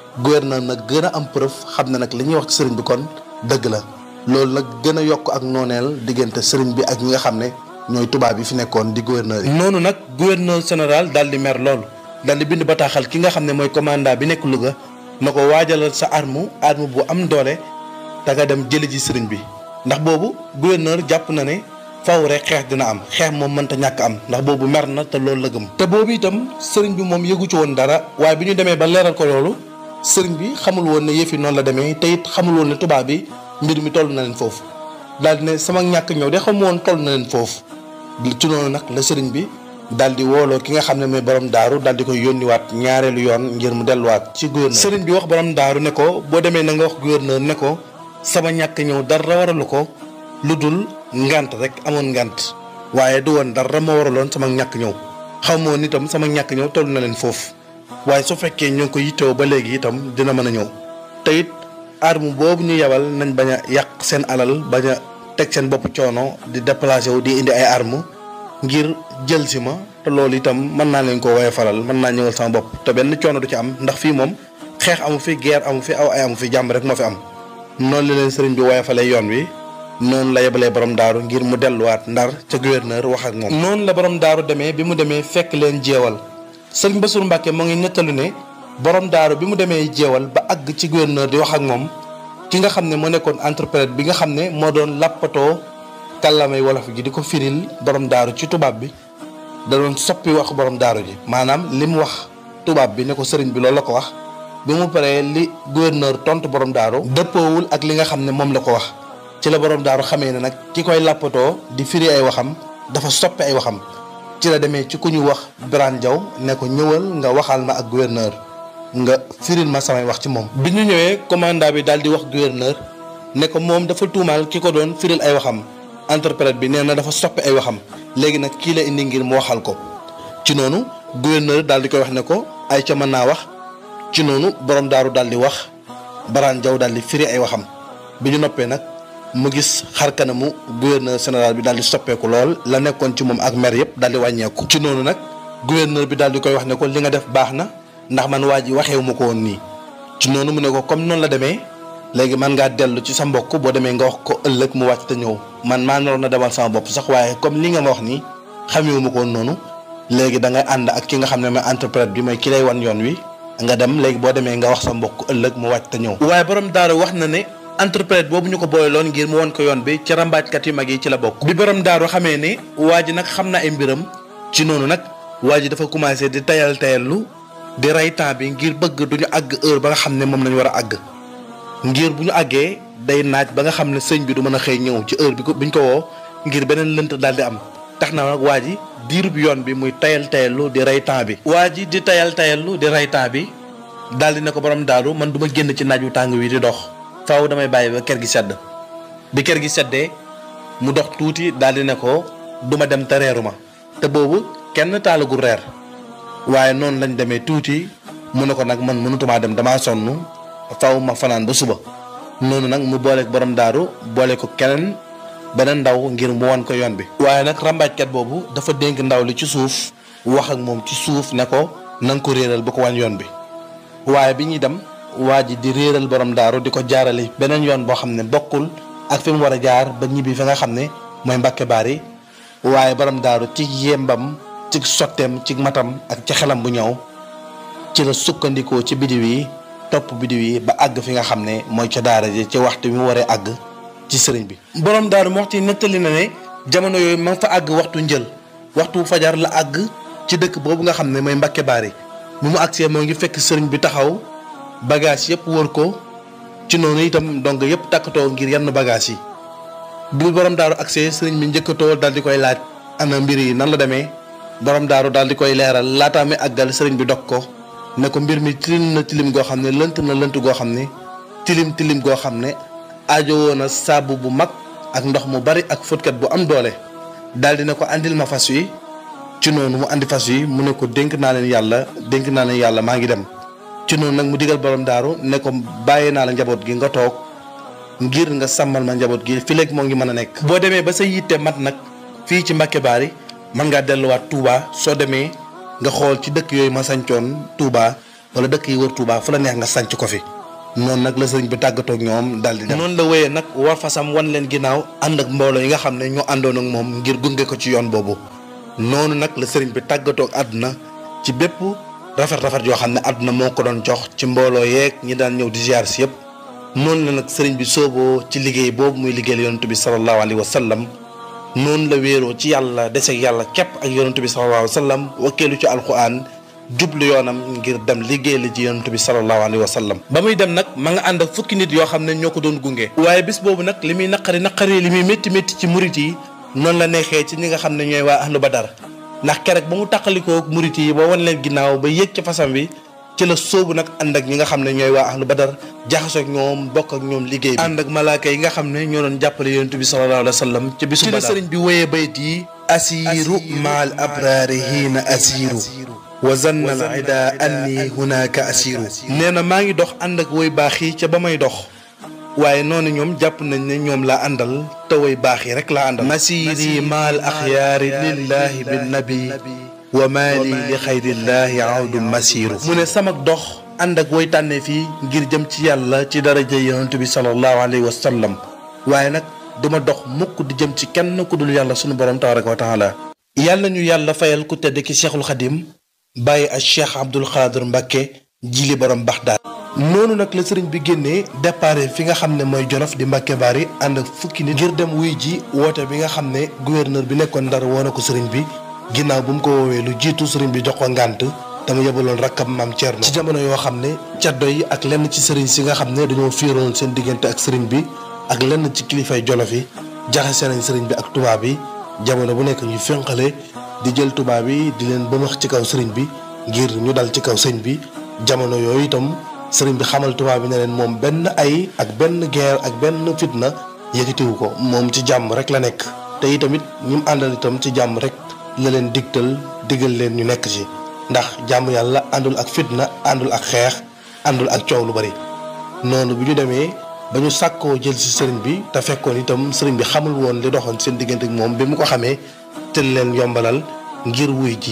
Speaker 1: gouverneur nag gën a am preuve xam ne nag li ñuy wax ci sëriñ bi kon dëgg la loolu nag gën a yokk ak nooneel diggante sëriñ bi ak ñi nga xam ne ñooy tubaab yi fi nekkoon di gouverneur yi. noonu nag gouverneur général daal di mer loolu daal di bind bataaxal ki nga xam ne mooy commandant bi nekk Louga na ko waajalal sa arme bu am doole te nga dem jëli ji sëriñ bi ndax boobu gouverneur jàpp na ne faw rek xeex dina am xeex moom mënta ñàkk am ndax boobu mer na te loolu la gëm. te boobu itam sëriñ bi moom yëgu ci woon dara waaye bi ñu demee ba leeral ko loolu sëriñ bi xamul woon ne yëf yi noonu la demee te it xamul woon ne tubaab bi mbir mi toll na leen foofu daal di ne sama ñàkk ñëw de xamu woon toll na leen foofu ci noonu nag la sëriñ bi daal di wooloo ki nga xam ne mooy borom daaru daal di koy yónniwaat ñaareelu yoon ngir mu delluwaat ci gouverneur. sëriñ bi wax borom daaru ne ko boo demee na nga wax gouverneur ne ko sama ñàkk ñëw dara waralu ko lu dul ngant rek amoon ngant waaye du woon dara ma waraloon sama ñàkk ñëw xaw ma woon itam sama ñàkk ñëw toll na leen foofu waaye su fekkee ñoo ngi ko yittewoo ba léegi itam dina mën a ñëw te it arme boobu ñu yebal nañ bañ a yàq seen alal bañ a teg seen bopp coono di déplacé wu di indi ay arme ngir jël si ma te loolu itam mën naa leen ko woye faral mën naa ñëwal sama bopp te benn coono du ci am ndax fii moom xeex amu fi guerre amu fi aw ay amu fi jàmm rek moo fi am noonu la leen sëriñ bi woye falee yoon wi noonu la yebalee borom daaru ngir mu delluwaat ndar ca gouverneur wax ak moom. noonu la borom daaru demee bi mu demee fekk leen jeewal sëriñ Bassirou Mbacké moo ngi nettalu ne borom daaru bi mu demee jeewal ba àgg ci gouverneur di wax ak moom ki nga xam ne moo nekkoon interprète bi nga xam ne moo doon lappatoo kàllaamay wolof gi di ko firil borom daaru ci tubaab bi da doon soppi wax borom daaru ji maanaam li mu wax tubaab bi ne ko sëriñ bi loolu la ko wax bi mu paree li gouverneur tontu borom daaru dëppoowul ak li nga xam ne moom la ko wax ci la borom daaru xamee ne nag ki koy lappatoo di firi ay waxam dafa soppi ay waxam ci la demee ci ku ñu wax Birane Diaw ne ko ñëwal nga waxal ma ak gouverneur nga firil ma samay wax ci moom. bi ñu ñëwee commandant bi daal di wax gouverneur ne ko moom dafa tuumaal ki ko doon firil ay waxam interprète bi nee na dafa soppi ay waxam léegi nag kii la indi ngir mu waxal ko ci noonu gouverneur daal di koy wax ne ko ay ca mën naa wax ci noonu borom daaru daal di wax Birane Diaw daal di firi ay waxam bi ñu noppee nag mu gis xar kanamu gouverneur général bi daal di soppeeku lool la nekkoon ci moom ak mer yëpp daal di wàññeeku. ci noonu nag gouverneur bi daal di koy wax ne ko li nga def baax na ndax man waa ji waxeewu ma ko woon nii ci noonu mu ne ko comme noonu la demee léegi man ngaa dellu ci sa mbokk boo demee nga wax ko ëllëg mu wàcc te ñëw man maa naroon na demal sama bopp sax waaye comme li nga ma wax nii xamewu ma ko woon noonu léegi da ngay ànd ak ki nga xam ne mooy interprète bi mooy ki lay wan yoon wi nga dem léegi boo demee nga wax sa mbokk ëllëg mu wàcc te ñëw. waaye borom daaru wax na ne interprète boobu ñu ko booyloon ngir mu won ko yoon bi ci rambaajkat yu mag yi ci la bokk. bi borom daaru xamee ne waa ji nag xam na ay mbiram ci noonu nag waa ji dafa commencé di tayallu di rey temps bi ngir bëgg duñu àgg heure ba nga xam ne moom lañu war a àgg ngir bu ñu àggee day naaj ba nga xam ne sëñ bi du mën a xëy ñëw ci heure bi biñ ko woo ngir beneen lënt daal di am tax na nag waa ji diirub yoon bi muy tayallu di rey temps bi. waa ji di tayallu di rey temps bi daal di ne ko borom daaru man du ma génn ci naaj wu tàng wi di dox faaw damay bàyyi ba kër gi sedd bi kër gi seddee mu dox tuuti daal di ne ko du ma dem te reeru ma te boobu kenn taalagul reer waaye noonu lañ demee tuuti mu ne ko nag man mënutumaa dem damaa sonn faaw ma fanaan ba suba noonu nag mu booleeg borom daaru boole ko keneen beneen ndaw ngir mu wan ko yoon bi. waaye nag rambaajkat boobu dafa dénk ndaw li ci suuf wax ak moom ci suuf ne ko na nga ko réeral ba ko wan yoon bi waaye bi ñuy dem waa ji di réeral borom daaru di ko jaarale beneen yoon boo xam ne bokkul ak fi mu war a jaar ba ñibbi fi nga xam ne mooy Mbàkke Baari waaye borom daaru ci yembam ci sotteem ci matam ak ci xelam bu ñëw ci la sukkandikoo ci bidiw yi topp bidiw yi ba àgg fi nga xam ne mooy ca daara ji ci waxtu bi mu waree àgg ci sëriñ bi. borom daaru moo ci nettali na ne jamono yooyu ma fa àgg waxtu njël waxtu fajar la àgg ci dëkk boobu nga xam ne mooy Mbàkke Baari bi mu àggsee moo ngi fekk sëriñ bi taxaw bagage yëpp wër ko ci noonu itam donc yëpp takkatoo ngir yenn bagage yi bu borom daaru àggsee sëriñ bi njëkkatoo daal di koy laaj ana mbir yi nan la demee borom daaru daal di koy leeral laataa mi àggal sëriñ bi dog ko ne ko mbir mi tilim na tilim goo xam ne lënt na lënt goo xam ne tilim goo xam ne aajowoo na saabu bu mag ak ndox mu bari ak fóotkat bu am doole daal di ne ko andil ma fas wi ci noonu mu andi fas wi mu ne ko dénk naa leen yàlla maa ngi dem ci noonu nag mu digal borom daaru ne ko bàyyi naa la njaboot gi nga toog ngir nga sàmmal ma njaboot gi fi léegi moo ngi mën a nekk. boo demee ba sa yitte mat nag fii ci Mbàkke Baari mën ngaa delluwaat Touba soo demee nga xool ci dëkk yooyu ma sañcoon Touba wala dëkk yi wër Touba fu la neex nga sanc ko fi. noonu nag la sëriñ bi tàggatoo ak ñoom daal di dem. noonu la wéyee nag war fasam wan leen ginnaaw ànd ak mbooloo yi nga xam ne ñoo àndoon ak moom ngir gunge ko ci yoon boobu. noonu nag la sëriñ bi tàggatoo ak àdduna ci bépp rafet yoo xam ne àdduna moo ko doon jox ci mbooloo yeeg ñi daan ñëw di ziar si yëpp. noonu la nag sëriñ bi sooboo ci liggéey boobu muy liggéeyal yonent bi sallallahu alayhi wa sallam. noonu la wéeroo ci yàlla deseeg yàlla képp ak yonent bi sallallahu alayhi wa sallam wakkeelu ci alquran jublu yoonam ngir dem liggéey la ci yonent bi sallallahu alayhi wa sallam. ba muy dem nag ma nga ànd ak fukki nit yoo xam ne ñoo ko doon gunge. waaye bis boobu nag li muy naqari li muy métti ci murit yi noonu la neexee ci ñi nga xam ne ñooy waa ahlu badar ndax keroog ba mu tàqalikoo murit yi ba wan leen ginnaaw ba yéeg ci fasam bi ci la sóobu nag ànd ak ñi nga xam ne ñooy waa ahlu badar jaxasoo ak ñoom bokk ak ñoom liggéey bi ànd ak malaaka yi nga xam ne ñoo doon jàppale yonent bi sallallahu alayhi wa sallam ci bisu badar ci la sëriñ bi wéyee bayt yi asiiru maal abraari hiina asiiru wa zanna al ida anni hunaka asiiru nee na maa ngi dox ànd ak woy baax yi ca ba may dox waaye noonu ñoom jàpp nañ ne ñoom laa àndal te woy baax yi rek laa àndal masiri maal axyaari lillahi bin nabi wa maali li xayrillaahi awdu masiiru mu ne sama dox ànd ak woy tànnee fii ngir jëm ci yàlla ci daraja yonent bi sallallahu alayhi wa sallam waaye nag duma dox mukk di jëm ci kenn ku dul yàlla sunu borom tabaraka wa taala yàlla ñu yàlla fayal ku tedd ki cheikhul xadim bàyyi ak cheikh abdul xaadir mbàkke jili borom baxdaad noonu nag la sëriñ bi génnee départ fi nga xam ne mooy jolof di mbàkke baari ànd ak fukki nit ngir dem wuy ji woote bi nga xam ne gouverneur bi nekkoon ndar woo na ko sëriñ bi ginnaaw bu mu ko woowee lu jiitu sëriñ bi jox ko ngànt dama yebaloon rakkam maam Thierno ci jamono yoo xam ne caddo yi ak lenn ci sëriñ si nga xam ne dañoo fiiroon seen diggante ak sëriñ bi ak lenn ci kilifay jolof yi jaxase nañ sëriñ bi ak tubaab yi jamono bu nekk ñu fénqale di jël tubaab yi di leen bëmax ci kaw sëriñ bi ngir ñu dal ci kaw sëñ bi jamono yooyu itam sëriñ bi xamal tubaab bi ne leen moom benn ay ak benn guerre ak benn fitna yëkkatiwu ko moom ci jàmm rek la nekk te itamit ñi mu àndal itam ci jàmm rek la leen digal leen ñu nekk ci ndax jàmm yàlla àndul ak fitna àndul ak xeex àndul ak coow lu bari noonu bi ñu demee ba ñu sàkkoo jël ci sëriñ bi te fekkoon itam sëriñ bi xamul woon li doxoon seen diggante ak moom bi mu ko xamee te leen yombalal ngir wuy ji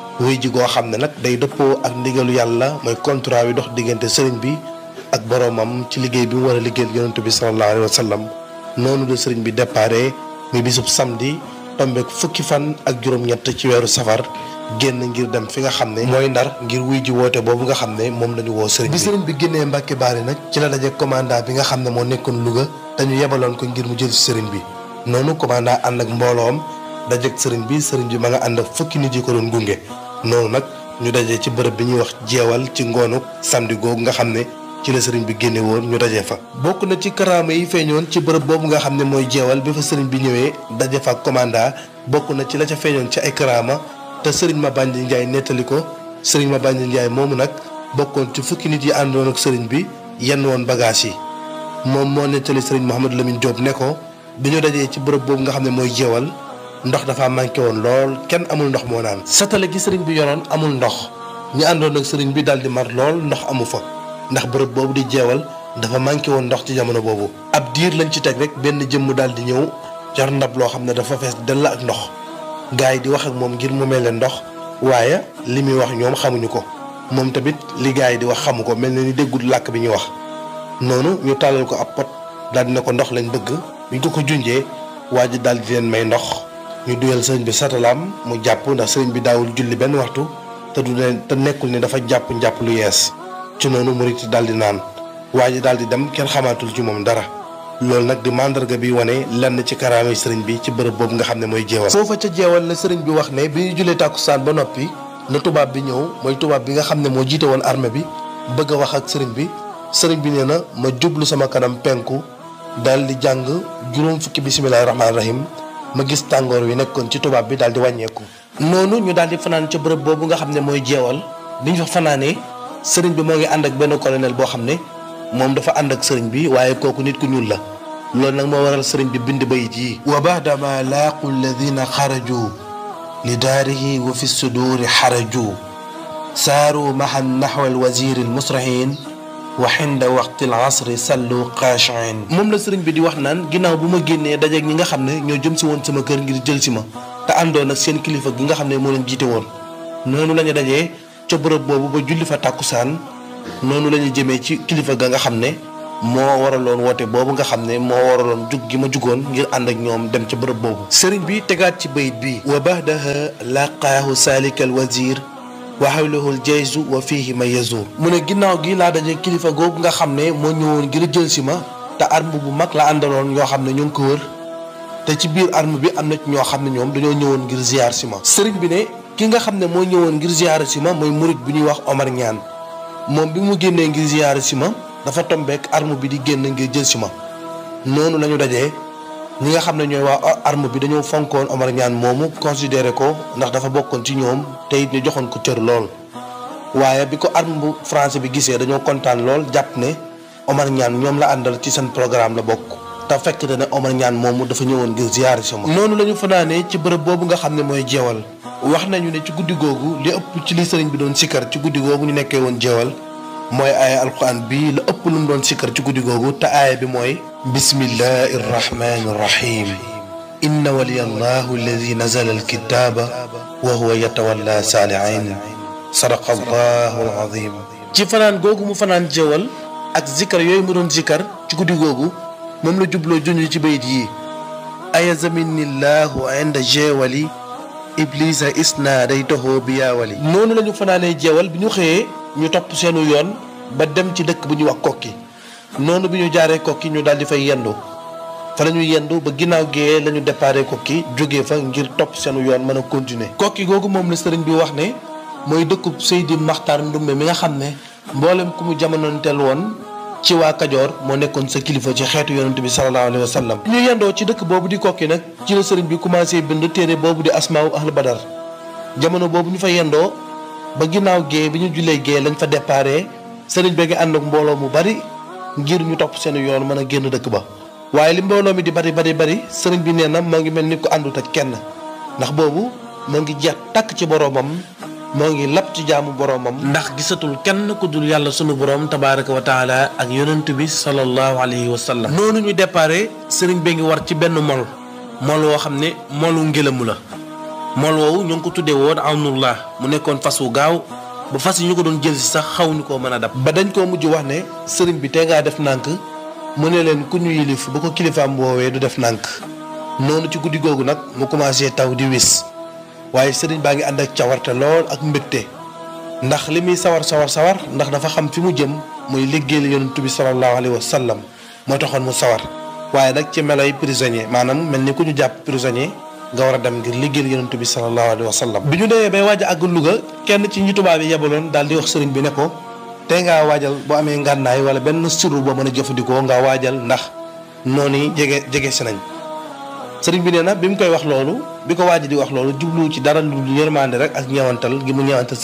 Speaker 1: goo xam ne nag day dëppoo ak ndigalu yàlla mooy contrat bi dox diggante sëriñ bi ak boroomam ci liggéey bi mu war a liggéeyal yonent bi sallallahu alayhi wa sallam noonu la sëriñ bi déparé muy bisub samedi tombeek fukki fan ak juróom-ñett ci weeru safar génn ngir dem fi nga xam ne mooy ndar ngir wuy ji woote boobu nga xam ne moom lañu woo sëriñ bi sëriñ bi génnee Mbàkke Baari nag ci la daje commandant bi nga xam ne moo nekkoon Louga te ñu yebaloon ko ngir mu jël ci sëriñ bi noonu commandant ànd ak mbooloom dajeek sëriñ bi ma nga ànd ak fukki nit yi ko doon gunge noonu nag ñu dajee ci bërëb bi ñuy wax jeewal ci ngoonu samedi googu nga xam ne ci la sëriñ bi génne woon ñu dajee fa bokk na ci karaama yi feeñoon ci bërëb boobu nga xam ne mooy jeewal bi fa sëriñ bi ñëwee daje fa ak commandant bokk na ci la ca feeñoon ci ay karaama te sëriñ Mabandi Ndiaye nettali ko sëriñ Mabandi Ndiaye moomu nag bokkoon ci fukki nit yi àndoon ak sëriñ bi yenn woon bagage yi moom moo nettali sëriñ Mouhamadou Lamine Diop ne ko bi ñu dajee ci bërëb boobu nga xam ne mooy jeewal ndox dafa manqué woon lool kenn amul ndox moo naan satale gi sëriñ bi yoroon amul ndox ñi àndoon ak sëriñ bi daal di mar lool ndox amu fa ndax bërëb boobu di jeewal dafa manqué woon ndox ci jamono boobu ab diir lañ ci teg rek benn jëmm daal di ñëw jar ndab loo xam ne dafa fees dell ak ndox gars yi di wax ak moom ngir mu mel leen ndox waaye li muy wax ñoom xamuñu ko moom tamit li gars yi di wax xamu ko mel na ni déggul làkk bi ñuy wax noonu ñu tàllal ko ab pot daal di ne ko ndox lañ bëgg buñ ko junjee waa ji daal di leen may ndox ñu duyal sëriñ bi satalaam mu jàpp ndax sëriñ bi daawul julli benn waxtu te nekkul ne dafa jàpp njàpp lu yees ci noonu murit daal di naan waa ji daal di dem kenn xamaatul ci moom dara loolu nag di mandarga bi wane lenn ci karaamay sëriñ bi ci bërëb boobu nga xam ne mooy jeewal foofa ca jeewal la sëriñ bi wax ne bi ñu jullee tàkkusaan ba noppi la tubaab bi ñëw mooy tubaab bi nga xam ne moo jiite woon armée bi bëgg a wax ak sëriñ bi nee na ma jublu sama kanam penku daal di jàng juróom fukki bisimilahi rahmaani rahim ma gis tàngoor wi nekkoon ci tubaab bi daal di wàññeeku noonu ñu daal di fanaan ca bërëb boobu nga xam ne mooy jeewal bi ñu fa fanaanee sëriñ bi moo ngi ànd ak benn colonel boo xam ne moom dafa ànd ak sëriñ bi waaye kooku nit ku ñuul la loolu nag moo waral sëriñ bi bind bayit yi wa baadama laaqu alladina xaraju li daarihi wa fi suduuri xaraju saaru mahan naxwa alwaziri almusrahin wa xinda waqti alasri sallu qaashiin moom la sëriñ bi di wax naan ginnaaw bu ma génnee dajeeg ñi nga xam ne ñoo jëm si woon sama kër ngir jël si ma te àndoon ak seen kilifa gi nga xam ne moo leen jiite woon noonu la ñu dajee ca bërëb boobu ba julli fa tàkkusaan noonu la ñuy jëmee ci kilifa ga nga xam ne moo waraloon woote boobu nga xam ne moo waraloon jug gi ma jugoon ngir ànd ak ñoom dem ca bërëb boobu. sëriñ bi tegaat ci bayit bi wa bahdaha laqaahu salikal wazir wa hawlahul jayzu wa fihi ma yazur mu ne ginnaaw gi laa daje kilifa googu nga xam ne moo ñëwoon ngir jël si ma te arme bu mag la àndaloon ñoo xam ne ñu ngi ko wër te ci biir arme bi am na ci ñoo xam ne ñoom dañoo ñëwoon ngir ziar si ma. sëriñ bi ne ki nga xam ne moo ñëwoon ngir ziar si ma mooy murit bu ñuy wax Omar Ñaan moom bi mu génnee ngir ziar si ma dafa tombeek arme bi di génn ngir jël si ma noonu lañu dajee ñi nga xam ne ñooy waa arme bi dañoo fonkoon Omar Ñaan moomu considéré ko ndax dafa bokkoon ci ñoom te it ñu joxoon ko cër lool waaye bi ko arme bu français bi gisee dañoo kontaan lool jàpp ne Omar Ñaan ñoom la àndal ci seen programme la bokk te fekk te ne Omar Ñaan moomu dafa ñëwoon ngir ziyaar si ma noonu la ñu fanaanee ci bërëb boobu nga xam ne mooy jeewal wax nañu ne ci guddi googu li ëpp ci li sëriñ bi doon sikkar ci guddi googu ñu nekkee woon jeewal mooy aaya alquran bii la ëpp lu mu doon sikkar ci guddi googu te aaya bi mooy bismillahi irrahmani irrahim inna waliya allahu alladi nazala alkitaba wa huwa yatawalla saalihin sadaqa allahu alazim ci fanaan googu mu fanaan jeewal ak zikkar yooyu mu doon zikkar ci guddi googu moom la jubloo junj ci bayit yi ayazaminillahu inda jeewali iblisa isna day toxoo bi yaawali noonu la ñu fanaanee jeewal bi ñu xëyee ñu topp seenu yoon ba dem ci dëkk bu ñuy wax kokki noonu bi ñu jaaree kokki ñu daal di fay yendu fa la ñu yendu ba ginnaaw gee la ñu déparé kokki jógee fa ngir topp seenu yoon mën a continuer kokki googu moom la sëriñ bi wax ne mooy dëkkub Seydi Maxtaar Ndumbe mi nga xam ne mboolem ku mu jamonoonteel woon ci waa Kajoor moo nekkoon sa kilifa ci xeetu yonent bi sallallahu alayhi wa sallam ñu yendoo ci dëkk boobu di kokki nag ci la sëriñ bi commencé bind téere boobu di asmaawu ahlu badar jamono boobu ñu fa yendoo ba ginnaaw gee bi ñu jullee gee lañ fa déparé sëriñ bi nga ànd ak mbooloo mu bari ngir ñu topp seen yoon mën a génn dëkk ba waaye li mbooloo mi di bari sëriñ bi nee na moo ngi mel ni ko àndut ak kenn ndax boobu moo ngi jeex tàkk ci boroomam moo ngi lab ci jaamu boroomam ndax gisatul kenn ku dul yàlla sunu boroom tabaaraka wa taala ak yonent bi sallallahu alayhi wa sallam noonu ñu déparé sëriñ bi ngi war ci benn mol woo xam ne molu ngelamu la mol woowu ñu ngi ko tuddee woon awnullah mu nekkoon fas wu gaaw ba fas yi ñu ko doon jël si sax xaw ñu koo mën a dab ba dañ koo mujj wax ne sëriñ bi tey ngaa def nànk mu ne leen ku ñu yilif bu ko kilifaam woowee du def nànk noonu ci guddi googu nag mu commencé taw di wis waaye sëriñ baa ngi ànd ak cawarte lool ak mbégte ndax li muy sawar ndax dafa xam fi mu jëm muy liggéeyal yonent bi sallallahu alayhi wa sallam moo taxoon mu sawar waaye nag ci meloy prisonnier maanaam mel ni ku ñu jàpp prisonnier nga war a dem ngir liggéeyal yonent bi sallallahu alayhi wa sallam bi ñu demee bay waaj a àgg Louga kenn ci ñi tubaab yi yebaloon daal di wax sëriñ bi ne ko tey ngaa waajal boo amee ngànnaay wala benn siru boo mën a jëfandikoo nga waajal ndax noonu jege si nañ sëriñ bi nee na bi mu koy wax loolu bi ko waaj di wax loolu jubluwu ci dara lu yërmande rek ak ñeewantal gi mu ñeewantal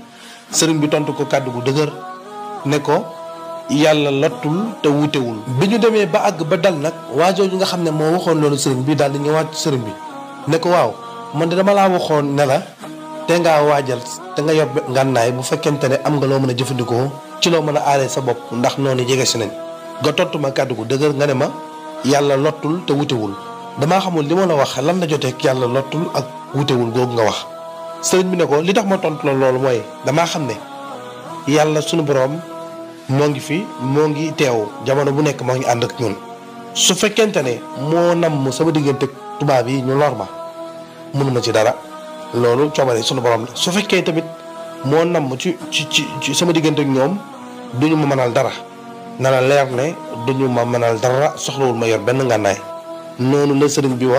Speaker 1: sëriñ bi tontu ko kàddu gu dëgër ne ko yàlla lottul te wuutewul bi ñu demee ba àgg ba dal nag waajooju nga xam ne moo waxoon loolu sëriñ bi daal di ñëwaat sëriñ bi ne ko waaw man de dama laa waxoon ne la te ngaa waajal te nga yor ngànnaay bu fekkente ne am nga loo mën a jëfandikoo ci loo mën a aaree sa bopp ndax noonu jege si nañ nga tontu ma kàddu gu dëgër nga ne ma yàlla lottul te wutewul damaa xamul li ma la wax lan la jotee yàlla lottul ak wutewul googu nga wax sëriñ bi ne ko li tax ma tontu la loolu mooy damaa xam ne yàlla sunu boroom moo ngi fi moo ngi teew jamono bu nekk moo ngi ànd ak ñun su fekkente ne moo namm sama diggante tubaab yi ñu lor ma mënuma ci dara loolu coobare sunu borom la su fekkee tamit moo namm ci sama diggante ak ñoom duñu ma mënal dara na la leer ne duñu ma mënal dara soxlawul ma yor benn ngànnaay noonu la sëriñ bi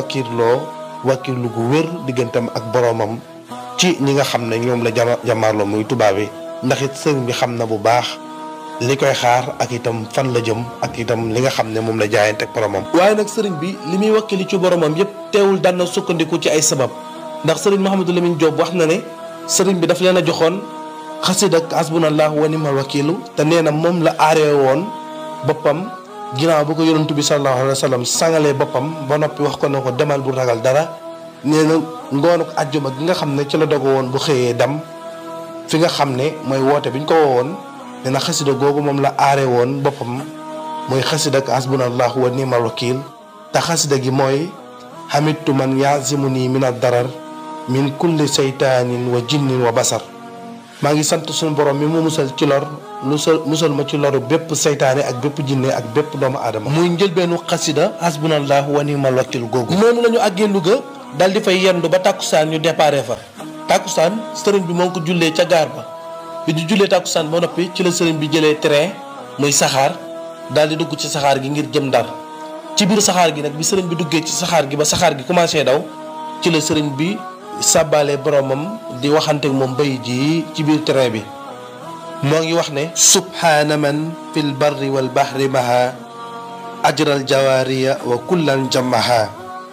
Speaker 1: wàkkirlu gu wér digganteem ak boroomam ci ñi nga xam ne ñoom la jàmmaarloo muy tubaab yi ndax it sëriñ bi xam na bu baax li koy xaar ak itam fan la jëm ak itam li nga xam ne moom la jaayante ak boromam. waaye nag sëriñ bi li muy wakkili ci boromam yépp teewul daan na sukkandiku ci ay sabab ndax sëriñ Mouhamadou Lamine Diop wax na ne sëriñ bi daf leen a joxoon xasida ak hasbunallahu wa ni'mal wakiilu te nee na moom la aaree woon boppam ginnaaw bu ko yonent bi sallallahu alayhi wa sallam sangalee boppam ba noppi wax ko ne ko demal bu ragal dara nee na ngoonu àjjuma gi nga xam ne ci la dogo woon bu xëyee dem fi nga xam ne mooy woote bi ñu ko woowoon nee na xasida googu moom la aare woon boppam mooy xasida ak hasbunallahu wa ni'mal wakiil te xasida gi mooy hamidtu man yazimu nii min ad darar min kulli seytaanin wa jinnin wa basar maa ngi sant suñu borom mi mu musal ci lor musal ma ci loru bépp seytaane ak bépp jinne ak bépp doomu aadama. muy njëlbeenu xasida hasbunallahu wa ni'mal wakiil googu. noonu la ñu àggee Louga dal di fay yendu ba tàkkusaan ñu déparé fa. tàkkusaan sëriñ bi moo ngi ko jullee ca gaar ba bi ñu jullee tàkkusaan ba noppi ci la sëriñ bi jëlee train muy saxaar daal di dugg ci saxaar gi ngir jëm Ndar. ci biir saxaar gi nag bi sëriñ bi duggee ci saxaar gi ba saxaar gi commencé daw ci la sëriñ bi sàbbaale boromam di waxante moom bay ji ci biir train bi moo ngi wax ne subhaana man fil barri wal bahri maha ajral jawaariya wa kullan jamaha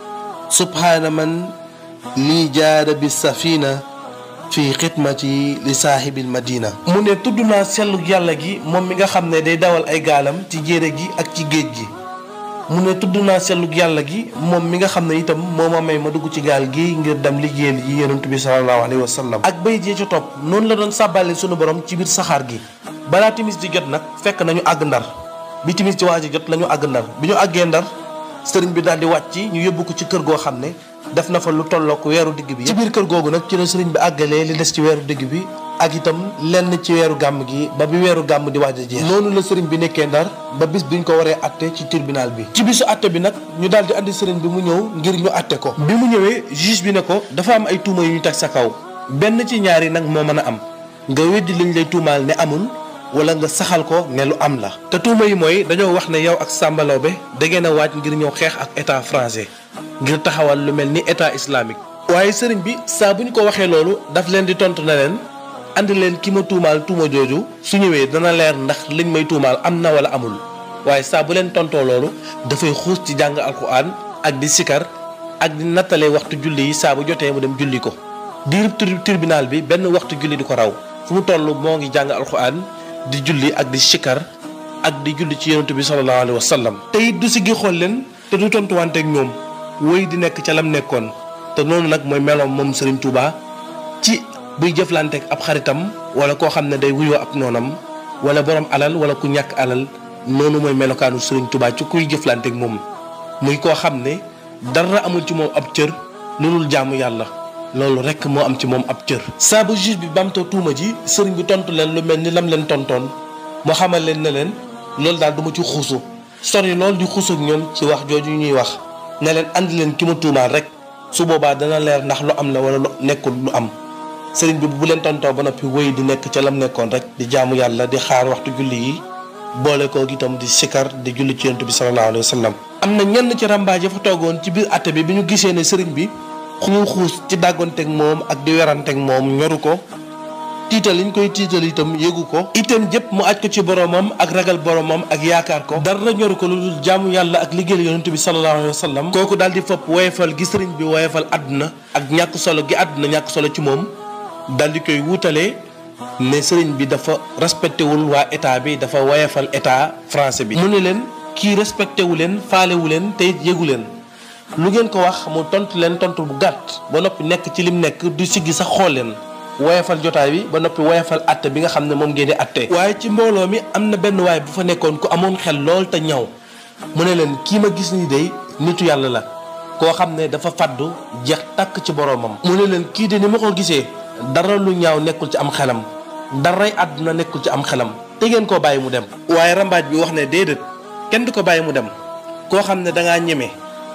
Speaker 1: subhaana man lii jaada bi safina fi xidmati li saahibil madina. mu ne tudd naa sellu yàlla gi moom mi nga xam ne day dawal ay gaalam ci jéere gi ak ci géej gi. mu ne tudd naa sellug yàlla gi moom mi nga xam ne itam moo ma may ma dugg ci gaal gi ngir dem liggéeyal yi yonent bi sallallahu alayhi wa sallam. ak bay jee ca topp noonu la doon sàbbaale sunu borom ci biir saxaar gi balaa timis di jot nag fekk nañu àgg Ndar bi timis di waaj a jot la ñu àgg Ndar bi ñu àggee Ndar sëriñ bi daal di wàcc ñu yóbbu ko ci kër goo xam ne def na fa lu tollook weeru digg bi. ci biir kër googu nag ci la sëriñ bi àggalee li des ci weeru digg bi ak itam lenn ci weeru gàmm gi ba bi weeru gàmm di waaj a jeex. noonu la sëriñ bi nekkee Ndar ba bis biñ ko waree atte ci tribunal bi. ci bisu atte bi nag ñu daal di andi sëriñ bi mu ñëw ngir ñu atte ko. bi mu ñëwee juge bi ne ko dafa am ay tuuma yu ñu teg sa kaw benn ci ñaari nag moo mën a am nga weddi liñ lay tuumaal ne amul wala nga saxal ko ne lu am la. te tuuma yi mooy dañoo wax ne yow ak Samba Laobé da ngeen a waaj ngir ñëw xeex ak état français ngir taxawal lu mel ni état islamique. waaye sëriñ bi saa bu ñu ko waxee loolu daf leen di tontu na leen andi leen ki ma tuumaal tuuma jooju su ñëwee dana leer ndax liñ may tuumaal am na wala amul. waaye saa bu leen tontoo loolu dafay xuus ci jàng alxuraan ak di sikar ak di nattalee waxtu julli yi saa bu jotee mu dem julli ko. diirub tribunal bi benn waxtu julli di ko raw fu mu toll moo ngi jàng alxuraan di julli ak di sikar ak di julli ci yonent bi sallallahu alayhi wa sallam. te it du siggi xool leen te du tontuwanteeg ñoom wéy di nekk ca lam nekkoon te noonu nag mooy meloom moom Serigne Touba ci buy jëflanteeg ab xaritam wala koo xam ne day wuyoo ab noonam wala borom alal wala ku ñàkk alal noonu mooy melokaanu Serigne Touba ci kuy jëflanteeg moom muy koo xam ne dara amul ci moom ab cër lu dul jaamu yàlla loolu rek moo am ci moom ab cër. saa bu juge bi bamtoo tuuma ji sëriñ bi tontu leen lu mel ni lam leen tontoon moo xamal leen ne leen loolu daal du ma ci xuusu sori loolu di xuusu ak ñoom ci wax jooju ñuy wax ne leen andi leen ki ma tuumaal rek su boobaa dana leer ndax lu am la wala lu nekkul lu am. sëriñ bi bu leen tontoo ba noppi wéy di nekk ca lam nekkoon rek di jaamu yàlla di xaar waxtu julli yi boole koo itam di sikar di julli ci yonent bi sallallahu alayhi wa sallam. am na ñenn ci rambaaje fa toogoon ci biir atte bi ñu gisee ne sëriñ bi xuus ci dàggonteeg moom ak di weranteeg moom ñoru ko tiital liñ koy tiital itam yëgu ko itam jëpp mu aj ko ci boromam ak ragal boromam ak yaakaar ko dara ñoru ko lu dul jaamu yàlla ak liggéeyal yonent bi sallallahu alayhi wa sallam. kooku daal di fopp woyefal gi sëriñ bi woyefal àdduna ak ñàkk solo gi àdduna ñàkk solo ci moom daal di koy wuutalee ne sëriñ bi dafa respecté wul waa état bi dafa woyefal état français bi. mu ne leen kii respecté wu leen faale wu leen te it yëgu leen lu ngeen ko wax mu tontu leen tontu bu gàtt ba noppi nekk ci lim nekk du siggi sax xool leen woyefal jotaay bi ba noppi woyefal atte bi nga xam ne moom ngeen di atte. waaye ci mbooloo mi am na benn waay bu fa nekkoon ku amoon xel lool te ñaw mu ne leen kii ma gis nii day nitu yàlla la koo xam ne dafa faddu jeex tàkk ci boromam. mu ne leen kii de ni ma ko gisee dara lu ñaaw nekkul ci am xelam daray àdduna nekkul ci am xelam te ngeen koo bàyyi mu dem. waaye rambaaj bi wax ne déedéet kenn du ko bàyyi mu dem koo xam ne dangaa ñeme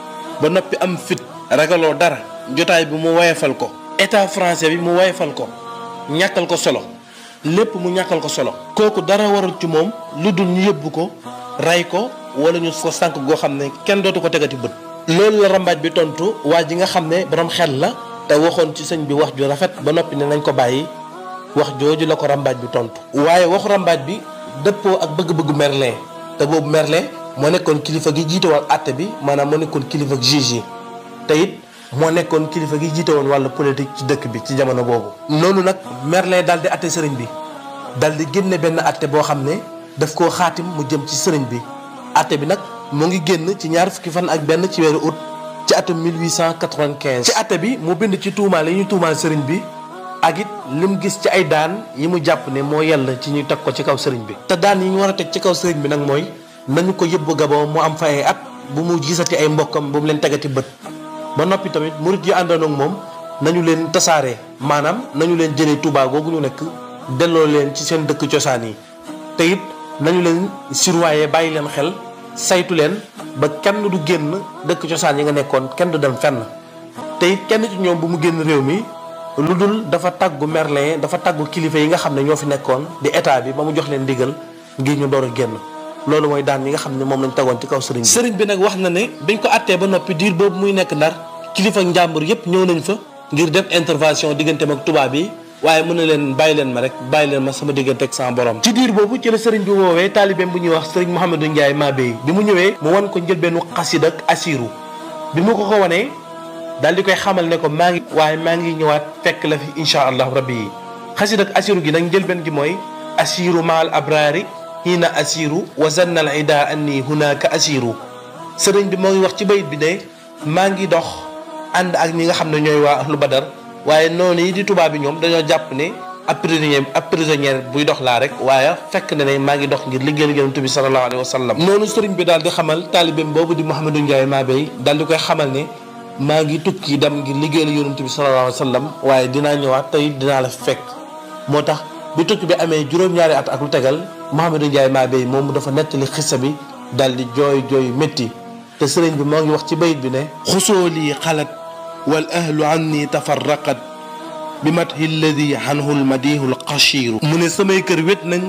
Speaker 1: ba noppi am fit ragaloo dara jotaay bi mu woyefal ko état français bi mu woyefal ko ñàkkal ko solo lépp mu ñàkkal ko solo kooku dara warul ci moom lu dul ñu yóbbu ko ray ko wala ñu ko sànk goo xam ne kenn dootu ko tegati bët. loolu la rambaaj bi tontu waa ji nga xam ne borom xel la te waxoon ci sëñ bi wax ju rafet ba noppi ne nañ ko bàyyi wax jooju la ko rambaaj bi tontu. waaye waxu rambaaj bi dëppoo ak bëgg-bëggu Merlin te boobu Merlin moo nekkoon kilifa gi jiite woon àtte bi maanaam moo nekkoon kilifa juge yi te it moo nekkoon kilifa gi jiite woon wàllu politique ci dëkk bi ci jamono boobu. noonu nag Merlin daal di àtte sëriñ bi daal di génne benn àtte boo xam ne daf koo xaatim mu jëm ci sëriñ bi àtte bi nag mu ngi génn ci ñaar fukki fan ak benn ci weeru août ci atum 1895. ci àtte bi mu bind ci tuumaal yi ñu tuumaal sëriñ bi ak it lim gis ci ay daan yi mu jàpp ne moo yella ci ñu teg ko ci kaw sëriñ bi. te daan yi ñu war a teg ci kaw sëriñ bi nag mooy nañu ko yóbbu Gabon mu am fa ay at bu mu gisati ay mbokkam bu mu leen tegati bët ba noppi tamit murit yi àndoon ak moom nañu leen tasaaree maanaam nañu leen jëlee Touba googu ñu nekk delloo leen ci seen dëkk cosaan yi te it nañu leen surveiller bàyyi leen xel saytu leen ba kenn du génn dëkk cosaan yi nga nekkoon kenn du dem fenn te it kenn ci ñoom bu mu génn réew mi lu dul dafa tàggu Merlin dafa tàggu kilifa yi nga xam ne ñoo fi nekkoon di état bi ba mu jox leen ndigal ngir ñu door a génn loolu mooy daan yi nga xam ne moom lañ tegoon ci kaw sëriñ bi. sëriñ bi nag wax na ne biñ ko attee ba noppi diir boobu muy nekk Ndar kilifa njàmbur yépp ñëw nañ fa ngir def intervention digganteem ak tubaab yi waaye mën na leen bàyyi leen ma rek bàyyi leen ma sama diggante ak sama borom. ci diir boobu ci la sëriñ bi woowee taalibeem bu ñuy wax sëriñ Mouhamadou Ndiaye Mabéy bi mu ñëwee mu wan ko njëlbeenu xasida ak asiru bi mu ko wanee daal di koy xamal ne ko maa ngi ñëwaat fekk la fi incha allah rabbi yi xasida ak asiru gi nag njëlbeen gi mooy asiru maal abraari hiina asiru wa zanna al ida anni hunaka asiru sëriñ bi moo ngi wax ci bayit bi ne maa ngi dox ànd ak ñi nga xam ne ñooy waa ahlu badar waaye noonu yi di tubaab bi ñoom dañoo jàpp ne ab prisonnier buy dox laa rek waaye fekk na ne maa ngi dox ngir liggéeyal yonent bi sallallahu alayhi wa sallam noonu sëriñ bi daal di xamal taalibeem boobu di Mouhamadou Ndiaye Mabéy daal di koy xamal ne maa ngi tukki dem ngir liggéeyal yonent bi sallallahu alayhi wa sallam waaye dinaa ñëwaat tey dinaa la fekk moo tax bi tukki bi amee juróom-ñaari at ak lu tegal Mouhamadou Ndiaye Mabéy moom dafa nettali xissa bi daal di jooy métti te sëriñ bi moo ngi wax ci bayit bi ne xusoolii xalat wal ahlu anni tafarraqat bi mathi alladi anhu lmadihu lxachiru mu ne samay kër wét nañ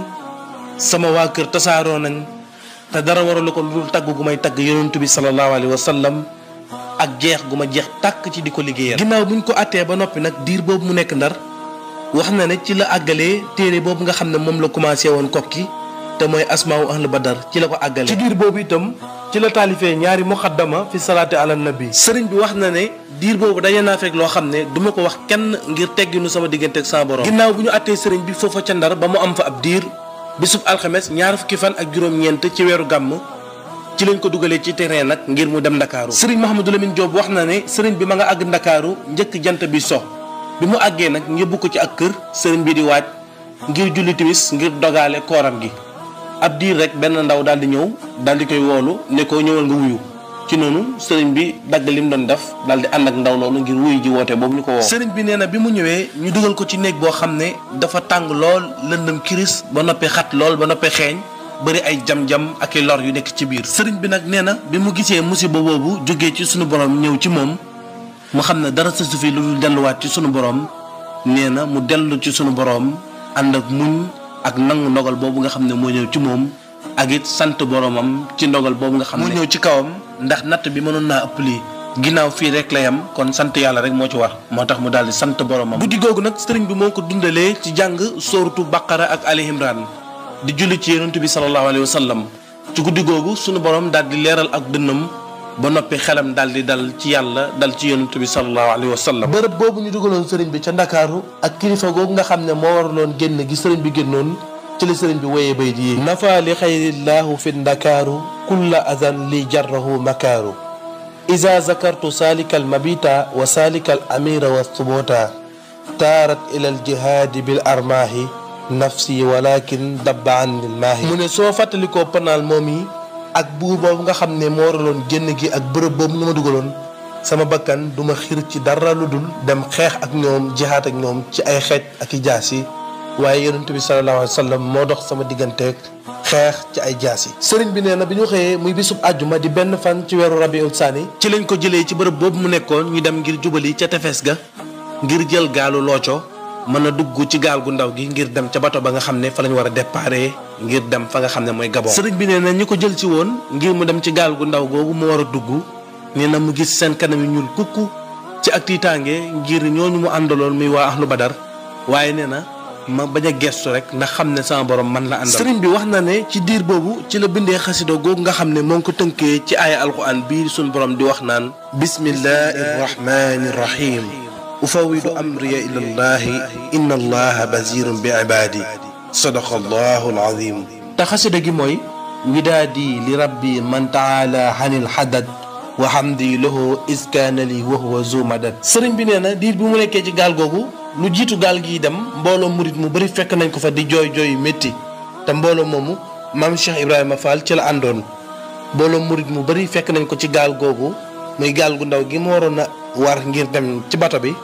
Speaker 1: sama waa kër tasaaroo nañ te dara waralu ko lu dul tagg gu may tagg yonent bi sallallahu alayhi wa sallam ak jeex gu ma jeex tàkk ci di ko liggéeyal ginnaaw buñ ko attee ba noppi nag diir boobu mu nekk Ndar wax na ne ci la àggalee téere boobu nga xam ne moom la commencé woon kokki te mooy asmaawu ahlu badar ci la ko àggalee ci diir boobu itam ci la taalifee ñaari muqaddama fi salaati ala nabi sëriñ bi wax na ne diir boobu daje naa fekk loo xam ne duma ko wax kenn ngir tegginu sama diggante ak sama borom ginnaaw bu ñu attee sëriñ bi foofa ca Ndar ba mu am fa ab diir bisub alxames ñaar fukki fan ak juróom-ñeent ci weeru gàmm ci lañ ko dugalee ci terrain nag ngir mu dem ndakaaru sëriñ Mouhamadou Lamine Diop wax na ne sëriñ bi ma nga àgg ndakaaru njëkk jant bi so bi mu àggee nag yóbbu ko ci ak kër sëriñ bi di waaj ngir julli timis ngir dogaale kooram gi ab diir rek benn ndaw daal di ñëw daal di koy woolu ne ko ñëwal nga wuyu ci noonu sëriñ bi dagg lim doon def daal di ànd ak ndaw loolu ngir wuyu ji woote boobu ñu ko woo sëriñ bi nee na bi mu ñëwee ñu dugal ko ci néeg boo xam ne dafa tàng lool lëndëm kiris ba noppee xat lool ba noppee xeeñ bëri ay jam-jam ak i lor yu nekk ci biir sëriñ bi nag nee na bi mu gisee musiba boobu jógee ci sunu borom ñëw ci moom mu xam ne dara sa su fi lu dul delluwaat ci sunu borom nee na mu dellu ci sunu borom ànd ak muñ ak nangu ndogal boobu nga xam ne moo ñëw ci moom ak it sant boromam ci ndogal boobu nga xam ne moo ñëw ci kawam ndax natt bi mënoon naa ëpp lii ginnaaw fii rek la yam kon sant yàlla rek moo ci war moo tax mu daal di sant boromam. guddi googu nag sëriñ bi moo ko dundalee ci jàng sóoratu Baqara ak Ali Imran di julli ci yonent bi sallallahu alayhi wa sallam ci guddi googu sunu borom daal di leeral ak dënnam ba noppi xelam daal di dal ci yàlla dal ci yonent bi sallallahu alayhi wa sallam. bërëb boobu ñu dugaloon sëriñ bi ca Ndakaaru ak kilifa googu nga xam ne moo waraloon génn gi sëriñ bi génnoon ci la sëriñ bi woyee bay di nafa li xayrillaahu fi ndakaaru kulla azan li jarrahu makaaru iza zakartu salika al mabita wa salika al amira wa subota taarat ila al jihaadi bil armaahi nafsi walakin dabba an il maahi mu ne soo fàttalikoo panaal moom yi ak buur boobu nga xam ne moo waraloon génn gi ak bërëb boobu ñu ma dugaloon sama bakkan duma xir ci dara lu dul dem xeex ak ñoom jihaad ak ñoom ci ay xeej ak i jaas yi waaye yonent bi sallallahu alayhi wa sallam moo dox sama digganteeg xeex ci ay jaas yi sëriñ bi nee na bi ñu xëyee muy bisub àjjuma di benn fan ci weeru rabiul saani ci lañ ko jëlee ci bërëb boobu mu nekkoon ñu dem ngir jubali ca tefes ga ngir jël gaalu looco mën a dugg ci gaal gu ndaw gi ngir dem ca bato ba nga xam ne fa lañ war a déparé ngir dem fa nga xam ne mooy Gabon sëriñ bi nee na ñi ko jël ci woon ngir mu dem ci gaal gu ndaw googu mu war a dugg nee na mu gis seen kanam yi ñuul kukku ci ak tiitaange ngir ñooñu mu àndaloon muy waa ahlu badar waaye nee na ma bañ a gestu rek ndax xam ne sama borom man la àndal sëriñ bi wax na ne ci diir boobu ci la bindee xasida googu nga xam ne moo ngi ko tënkee ci aaya alquran bii suñu borom di wax naan bismillahi rahmani rahim ufawidu amriya ila llahi inna allaha basirun bi ibadi sadaqa allahu alazim te xasida gi mooy widaadi li rabbi man taala hanil hadad wa hamdi lahu iskaana li wa huwa zu madad sëriñ bi nee na diir bi mu nekkee ci gaal googu lu jiitu gaal gi dem mbooloo murit mu bëri fekk nañ ko fa di jooy jooy métti te mbooloo moomu maam Cheikh Ibrahima Fall ci la àndoon mbooloo murit mu bëri fekk nañ ko ci gaal googu muy gaal gu ndaw gi mu waroon a war ngir dem ci bato bi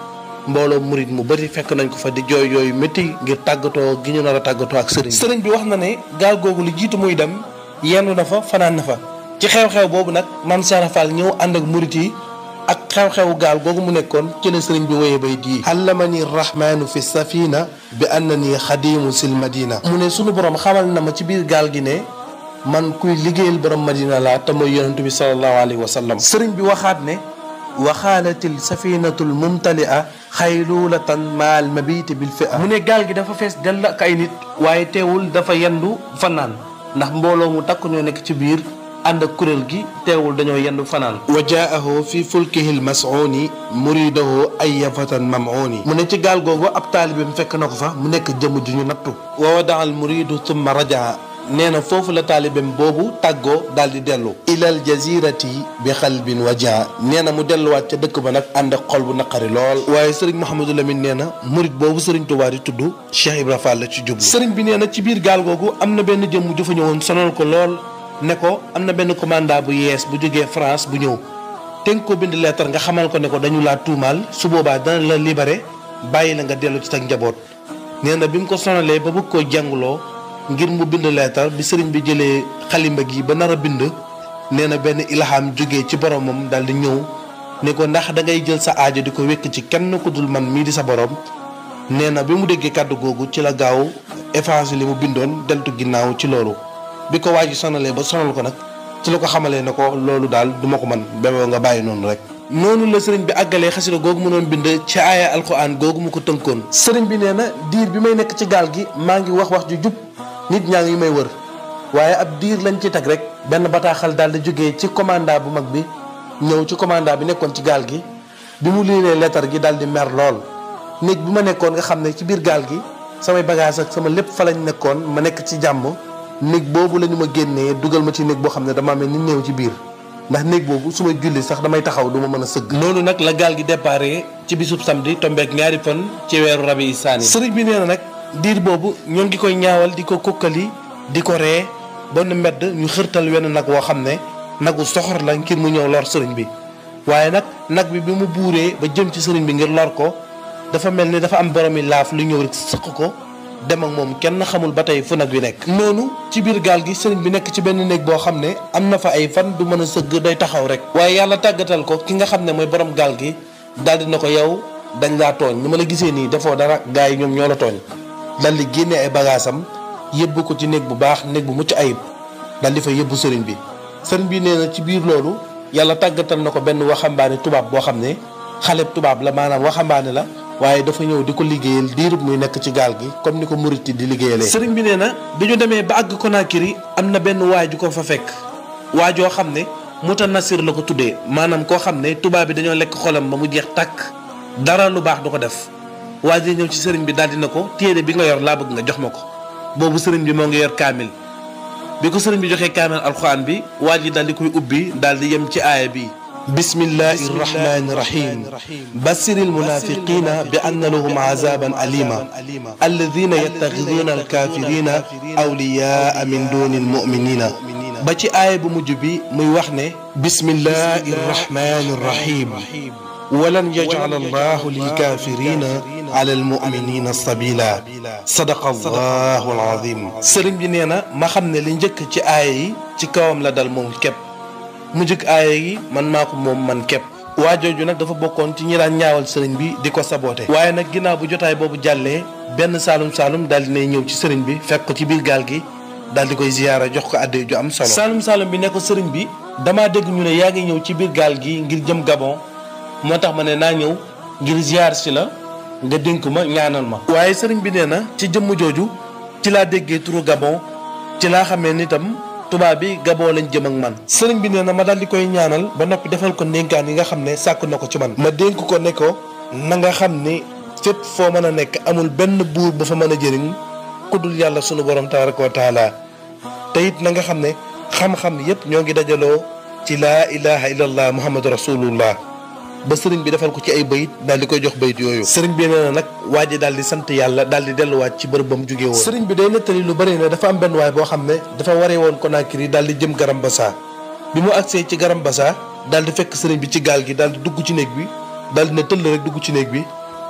Speaker 1: mbooloo murit mu bari fekk nañ ko fa di jooy yooyu métti ngir tàggatoo gi ñu nar a tàggatoo ak sëriñ bi wax na ne gaal googu lu jiitu muy dem yendu na fa fanaan na fa ci xew-xew boobu nag Maam Cheikh Fall ñëw ànd ak murit yi ak xew-xewu gaal googu mu nekkoon ci la sëriñ bi wéye bay di allamani rahmaanu fi safina bi annani xadimu sil madina mu ne sunu borom xamal na ma ci biir gaal gi ne man kuy liggéeyal borom madina laa te mooy yonentu bi sallallahu alayhi wa sallam sëriñ bi waxaat ne waxaalatil safinatul mumtalia xaylulatan maal mabiti bil fi'a mu ne gaal gi dafa fees dell ak ay nit waaye teewul dafa yendu fanaan ndax mbooloo mu takk ñoo nekk ci biir ànd ak kuréel gi teewul dañoo yendu fanaan wa jaahu fi fulkihi l mas'uni muridahu ay fatan mam'uni mu ne ci gaal googu ab taalibeem fekk na ko fa mu nekk jëmm ju ñu nattu wa wadaa al muridu thumma rajaa nee na foofu la taalibeem boobu tàggoo daal di dellu ilal jazirati bi xalbin wajaa nee na mu delluwaat ca dëkk ba nag ànd ak xol bu naqari lool waaye sëriñ Mouhamadou Lamine nee na murit boobu sëriñ Touba di tudd Cheikh Ibra Fall la ci jublu sëriñ bi nee na ci biir gaal googu am na benn jëmm ju fa ñëwoon sonal ko lool ne ko am na benn commandant bu yees bu jógee France bu ñëw tënk ko bind lettre nga xamal ko ne ko dañu laa tuumaal su boobaa dana la libéré bàyyi la nga dellu ci sa njaboot nee na bi mu ko sonalee ba bëgg koo jànguloo ngir mu bind leetar bi sëriñ bi jëlee xalimba gi ba nar a bind nee na benn ilham jógee ci boromam daal di ñëw ne ko ndax da ngay jël sa aajo di ko wékk ci kenn ku dul man mii di sa borom nee na bi mu déggee kàddu googu ci la gaaw effacé li mu bindoon deltu ginnaaw ci loolu bi ko waa ji sonalee ba sonal ko nag ci la ko xamalee ne ko loolu daal duma ko man béboo nga bàyyi noonu rek noonu la sëriñ bi àggalee xasida googu mu doon bind ci aaya alquran googu mu ko tënkoon sëriñ bi nee na diir bi may nekk ci gaal gi maa ngi wax ju jub nit ñaa ngi may wër waaye ab diir lañ ci teg rek benn bataaxal daal di jógee ci commandant bu mag bi ñëw ci commandant bi nekkoon ci gaal gi bi mu liiree lettre gi daal di mer lool néeg bi ma nekkoon nga xam ne ci biir gaal gi samay bagage ak sama lépp fa lañ nekkoon ma nekk ci jàmm néeg boobu la ñu ma génnee dugal ma ci néeg boo xam ne dama mel ni néew ci biir ndax néeg boobu su may julli sax damay taxaw du ma mën a sëgg noonu nag la gaal gi déparé ci bisub samedi tombeek ñaari fan ci weeru rabi saani sëriñ bi nee na nag diir boobu ñoo ngi koy ñaawal di ko kokkali di ko ree ba nu mbedd ñu xërtal wenn nag woo xam ne nagu soxor la ngir mu ñëw lor sëriñ bi waaye nag bi mu buuree ba jëm ci sëriñ bi ngir lor ko dafa mel ni dafa am boromi laaf lu ñëw rek sëq ko dem ak moom kenn xamul ba tey fu nag wi nekk noonu ci biir gaal gi sëriñ bi nekk ci benn néeg boo xam ne am na fa ay fan du mën a sëgg day taxaw rek waaye yàlla tàggatal ko ki nga xam ne mooy borom gaal gi daal di na ko yow dañ laa tooñ ni ma la gisee nii defoo dara gars yi ñoom ñoo la tooñ dal di génne ay bagaasam yëbbu ko ci néeg bu baax néeg bu mucc ayib dal di fa yëbbu sëriñ bi nee na ci biir loolu yàlla tàggatal na ko benn waxambaane tubaab boo xam ne xaleb tubaab la maanaam waxambaane la waaye dafa ñëw di ko liggéeyal diirub muy nekk ci gaal gi comme ni ko murit di liggéeyalee sëriñ bi nee na bi ñu demee ba àgg Conakry am na benn waay ju ko fa fekk waajoo xam ne mutanasir la ko tuddee maanaam koo xam ne tubaab bi dañoo lekk xolam ba mu jeex tàkk dara lu baax du ko def waa ji ñëw ci sëriñ bi daal di na ko téere bi nga yor laa bëgg nga jox ma ko boobu sëriñ bi moo ngi yor kaamil bi ko sëriñ bi joxee kaamil alxuraan bi waa ji daal di koy ubbi daal di yem ci aaya bi bismillahi rahmani rahim bassiril munafiqina bi anna lahum azaban alima alladina yattaxiduna alkafirina awliyaa min duni almuminina ba ci aaya bu mujj bi muy wax ne bismillahi rahmani rahim walan yaj'ala allahu lilkafirina ala almuminina sabila sadaqa allahu alazim sëriñ bi nee na ma xam ne li njëkk ci aaya yi ci kawam la dal moom képp mu njëkk aaya yi man maa ko moom man képp waa jooju nag dafa bokkoon ci ñi daan ñaawal sëriñ bi di ko saboote waaye nag ginnaaw bu jotaay boobu jàllee benn saalum daal dinay ñëw ci sëriñ bi fekk ko ci biir gaal gi daal di koy ziyaara jox ko adde ju am solo saalum bi ne ko sëriñ bi damaa dégg ñu ne yaa ngi ñëw ci biir gaal gi ngir jëm Gabon moo tax ma ne naa ñëw ngir ziyaar si la nga dénk ma ñaanal ma waaye sëriñ bi nee na ci jëmm jooju ci laa déggee turu Gabon ci laa xamee nitam tubaab bi Gabon lañ jëm ak man sëriñ bi nee na ma daal di koy ñaanal ba noppi defal ko ndénkaan yi nga xam ne sàkk na ko ci man ma dénk ko ne ko na nga xam ni fépp foo mën a nekk amul benn buur ba fa mën a jëriñ ku dul yàlla sunu borom tabaraka wa taala te it na nga xam ne xam-xam yépp ñoo ngi dajaloo ci laa ilaha illallah muhammadu rasulullah ba sëriñ bi defal ko ci ay bayit daal di koy jox bayit yooyu sëriñ bi nee na nag waa ji daal di sant yàlla daal di delluwaat ci bërëb ba mu jógee woon sëriñ bi day nettali lu bëri ne dafa am benn waay boo xam ne dafa waree woon Conakry daal di jëm Garambassa bi mu agsee ci Garambassa daal di fekk sëriñ bi ci gaal gi daal di dugg ci néeg bi daal di ne tëll rek dugg ci néeg bi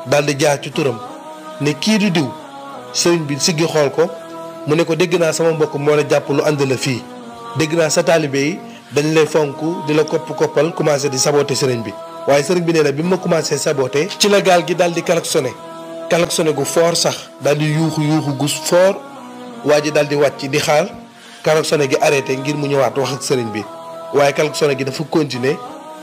Speaker 2: daal di jaar ci turam ne kii di diw. sëriñ bi siggi xool ko mu ne ko dégg naa sama mbokk moo la jàpp lu ànd la fii dégg naa sa taalibe yi dañ lay fonk di la koppal commencé di saboter sëriñ bi waaye sëriñ bi nee na bi ma commencé saboter ci la gaal gi daal di klaxonné gu fort sax daal di yuuxu gu fort waa ji daal di wàcc di xaar klaxonné gi arrêté ngir mu ñëwaat wax ak sëriñ bi waaye klaxonné gi dafa continuer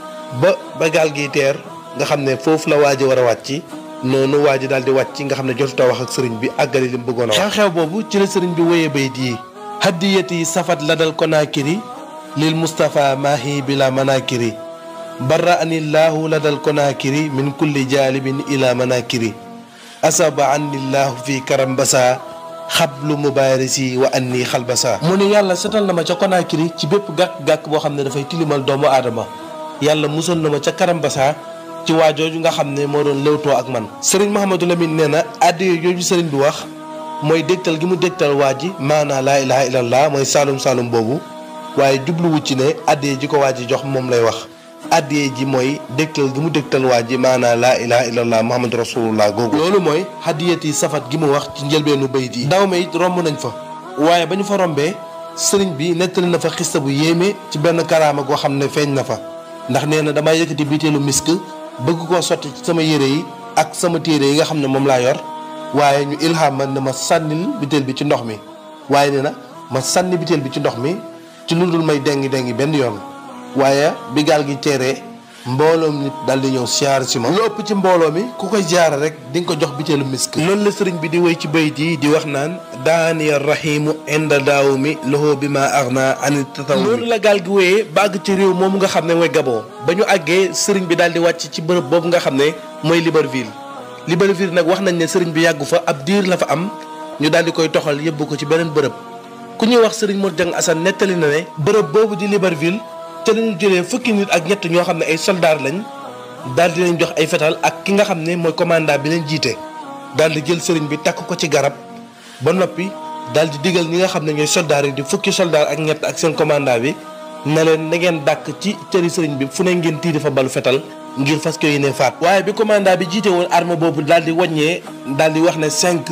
Speaker 2: ba gaal gi teer nga xam ne foofu la waa ji war a wàcc noonu waa ji daal di wàcc nga xam ne jotuta wax ak sëriñ bi àggali li mu bëggoon a wax. xew-xew boobu ci la sëriñ bi wéyee bayit yi haddiyati safat la dal konaakiri lil Moustapha maahi bila manakiri barra anillahu la dal konaakiri min kulli jaalibin ila manakiri asaba anillahu fi karambasa xablu mubaarisi wa anni xalbasa. mu ne yàlla setal na ma ca konaakiri ci bépp gàkk-gàkk boo xam ne dafay tilimal doomu aadama yàlla musal na ma ca karambasa ci waa jooju nga xam ne moo doon léwtoo ak man. sëriñ Mouhamadou Lamine nee na addiya jooju sëriñ bi wax mooy dégtal gi mu dégtal waa ji maanaa laa ilaha illallah mooy saalum boobu waaye jubluwu ci ne addiya ji ko waa ji jox moom lay wax addiya ji mooy dégtal gi mu dégtal waa ji maanaa laa ilaha illallah muhammadu rasulullah googu. loolu mooy hadiyati safat gi mu wax ci njëlbeenu bayit yi. ndaw ma it romb nañ fa waaye ba ñu fa rombee sëriñ bi nettali na fa xista bu yéeme ci benn karaama goo xam ne feeñ na fa ndax nee na damay yëkkati biteelu misk bëgg koo sotti ci sama yére yi ak sama téere yi nga xam ne moom laa yor waaye ñu ilham man ne ma sànnil biteel bi ci ndox mi waaye nee na ma sànni biteel bi ci ndox mi ci lu dul may dengi benn yoon waaye bi gaal gi teeree mbooloom nit daal di ñëw siyaar si ma lu ëpp ci mbooloo mi ku koy siyaar rek di nga ko jox biteelu misk. loolu la sëriñ bi di wéy ci bayit yi di wax naan daaniya rahimu inda daaw mi loxo bi ma arna ani tataw mi. loolu la gaal gi wéyee ba àgg ci réew moomu nga xam ne mooy Gabon ba ñu àggee sëriñ bi daal di wàcc ci bërëb boobu nga xam ne mooy Libreville nag wax nañ ne sëriñ bi yàggu fa ab diir la fa am ñu daal di koy toxal yóbbu ko ci beneen bërëb ku ñuy wax sëriñ Mor Jang Assane nettali na ne bërëb boobu di Libreville ca lañu jëlee fukki nit ak ñett ñoo xam ne ay soldaar lañ daal di leen jox ay fetal ak ki nga xam ne mooy commandant bi leen jiite daal di jël sëriñ bi takk ko ci garab ba noppi daal di digal ñi nga xam ne ñooy soldaar yi di fukki soldaar ak ñett ak seen commandant bi ne leen na ngeen dàkk ci cëri sëriñ bi fu ne ngeen tiiri fa balu fetal ngir fas ko yéene faat. waaye bi commandant bi jiite woon arme boobu daal di wàññee daal di wax ne 5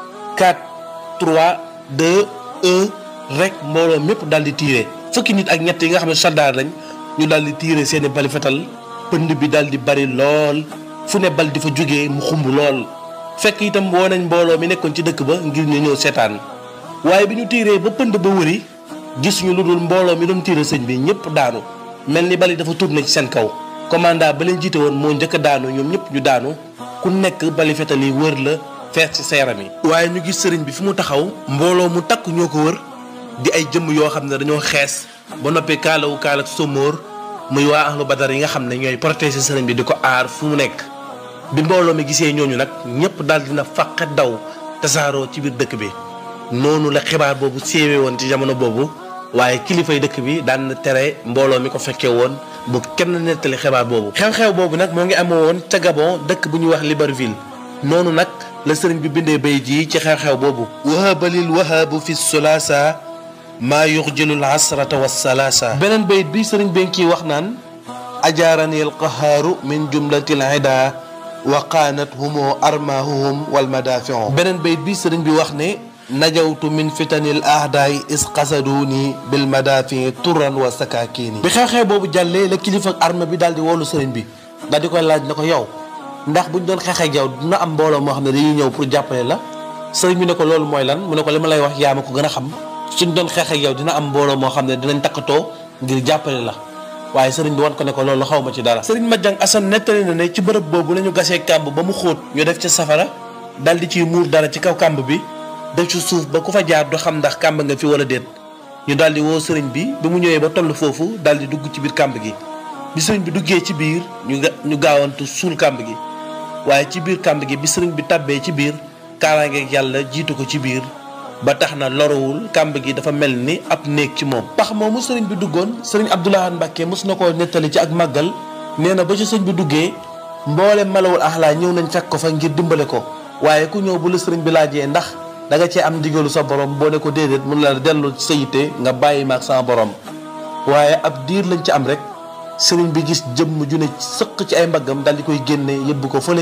Speaker 2: 4 3 2 1 rek mbooloo mépp daal di tiire fukki nit ak ñett yi nga xam ne soldaar lañ ñu daal di tiire seeni bali fetal pënd bi daal di bari lool fu ne bal di fa jógee mu xumb lool fekk itam woo nañ mbooloo mi nekkoon ci dëkk ba ngir ñu ñëw seetaan waaye bi ñu tiiree ba pënd ba wëri gis ñu lu dul mbooloo mi doon tiire sëñ bi ñëpp daanu mel ni bali dafa tourné ci seen kaw commandant ba leen jiite woon moo njëkk a daanu ñoom ñëpp ñu daanu ku nekk bali fetal yi wër la fees ci sa yaram yi. waaye ñu gis sëriñ bi fi mu taxaw mbooloo mu takk ñoo ko wër di ay jëmm yoo xam ne dañoo xees ba noppee kaalawu kaala somóor muy waa ahlu badar yi nga xam ne ñooy protéger sëriñ bi di ko aar fu mu nekk bi mbooloo mi gisee ñooñu nag ñëpp daal dina fàqe daw tasaaroo ci biir dëkk bi noonu la xibaar boobu séewee woon ci jamono boobu waaye kilifay dëkk bi daan na tere mbooloo mi ko fekkee woon bu kenn nettali xibaar boobu. xew-xew boobu nag moo ngi amoo woon ca Gabon dëkk bu ñuy wax Libreville noonu nag la sëriñ bi bindee bay ji ci xew-xew boobu. wahabalil wahabu fi sulaasa maa yuxjilul asrata wa salaasa. beneen bayit bi sëriñ bi ngi wax naan ajaarani al qahaaru min jumlatil ida wa qaanat humo armahuhum wal madafiu. beneen bayit bi sëriñ bi wax ne najawtu min fitanil ahdaay is qasaduni bil madafi turan wa sakakini. bi xew-xew boobu jàllee la kilifa arme bi daal di woolu sëriñ bi daal di koy laaj na ko yow ndax buñ doon xeexee ak yow dina am mbooloo moo xam ne dañuy ñëw pour jàppale la sëriñ bi ne ko loolu mooy lan mu ne ko li ma lay wax yaa ma ko gën a xam suñ doon xeex ak yow dina am mbooloo moo xam ne dinañ takkatoo ngir jàppale la waaye sëriñ bi wan ko ne ko loolu xaw ma ci dara. sëriñ Madiang Assane nettali na ne ci bërëb boobu la ñu gasee kàmb ba mu xóot ñu def ca safara daal di ciy muur dara ci kaw kàmb bi def ci suuf ba ku fa jaar du xam ndax kàmb nga fi wala déet ñu daal di woo sëriñ bi ba mu ñëwee ba toll foofu daal di dugg ci biir kàmb gi bi sëriñ bi duggee ci biir ñu gaawantu suul kàmb gi waaye ci biir kàmb gi bi sëriñ bi tàbbee ci biir kaaraangeeg yàlla jiitu ko ci biir ba tax na lorowul kàmb gi dafa mel ni ab néeg ci moom. pax moomu sëriñ bi duggoon sëriñ Abdoulaye Mbacke mos na koo nettali ci ak màggal nee na ba ci sëriñ bi duggee mboole malawul axlaa ñëw nañ fekk ko fa ngir dimbale ko waaye ku ñëw bu la sëriñ bi laajee ndax da nga cee am ndigalu sa borom boo ne ko déedéet mun la dellu ci sa yitte nga bàyyi ma ak sama borom waaye ab diir lañ ci am rek sëriñ bi gis jëmm ju ne sëq ci ay mbaggam daal di koy génne yëbbu ko fële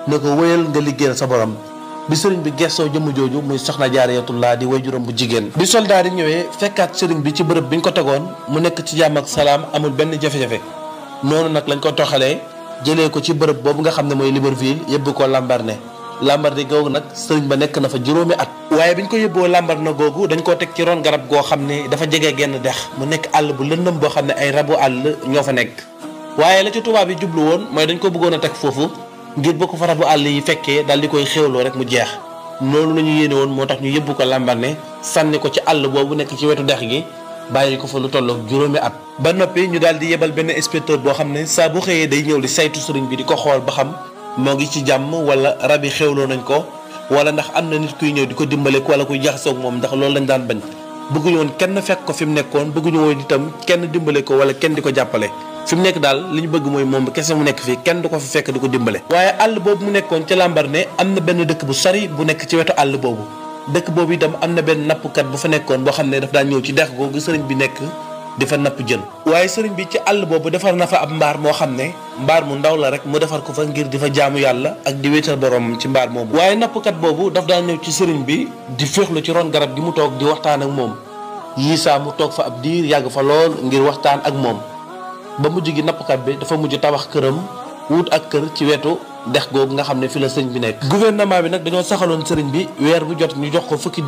Speaker 1: ne ko wéyal nga liggéeyal sa borom. bi sëriñ bi gestoo jëmm jooju muy soxna Jaaratullaa di waajuram bu jigéen. bi soldaar yi ñëwee fekkaat sëriñ bi ci bërëb bi ñu ko tegoon mu nekk ci jàmm ak salaam amul benn jafe-jafe noonu nag lañ ko toxalee jëlee ko ci bërëb boobu nga xam ne mooy Libreville yóbbu ko Lambaréné. Lambaréné googu nag sëriñ ba nekk na fa juróomi at. waaye bi ñu ko yóbboo Lambaréné googu dañ koo teg ci ron garab goo xam ne dafa jege genn dex mu nekk àll bu lëndëm boo xam ne ay rabu àll ñoo fa nekk. waaye la ci tubaab yi jublu woon mooy dañ ko bëggoon a teg foofu ngir boo ko fa rabu àll yi fekkee daal di koy xéwloo rek mu jeex noonu la ñu yéene woon moo tax ñu yóbbu ko Lambaréné sànni ko ci àll boobu nekk ci wetu dex gi bàyyi ko fa lu tolloog juróomi at. ba noppi ñu daal di yebal benn inspecteur boo xam ne saa bu xëyee day ñëw di saytu sëriñ bi di ko xool ba xam moo ngi ci jàmm wala rab yi xéwloo nañ ko wala ndax am na nit kuy ñëw di ko dimbale wala kuy jaxasoog moom ndax loolu lañ daan bañ bëgguñu woon kenn fekk ko fi mu nekkoon bëgguñu woon itam kenn dimbale ko wala kenn di ko jàppale. fi mu nekk daal li ñu bëgg mooy moom kese mu nekk fii kenn du ko fi fekk di ko dimbale. waaye àll boobu mu nekkoon ca Lambaréné am na benn dëkk bu sori bu nekk ci wetu àll boobu dëkk boobu itam am na benn nappkat bu fa nekkoon boo xam ne daf daan ñëw ci dex googu sëriñ bi nekk di fa napp jën. waaye sëriñ bi ci àll boobu defar na fa ab mbaar moo xam ne mbaar mu ndaw la rek mu defar ko fa ngir di fa jaamu yàlla ak di wéetal borom ci mbaar moomu. waaye nappkat boobu daf daan ñëw ci sëriñ bi di féexlu ci ron garab gi mu toog di waxtaan ak moom yii saa mu toog fa ab diir yàgg fa lool ngir waxtaan ak moom ba mujj gi nappkat bi dafa mujj tabax këram wut ak kër ci wetu dex googu nga xam ne fi la sëriñ bi nekk. gouvernement bi nag dañoo saxaloon sëriñ bi weer bu jot ñu jox ko fukki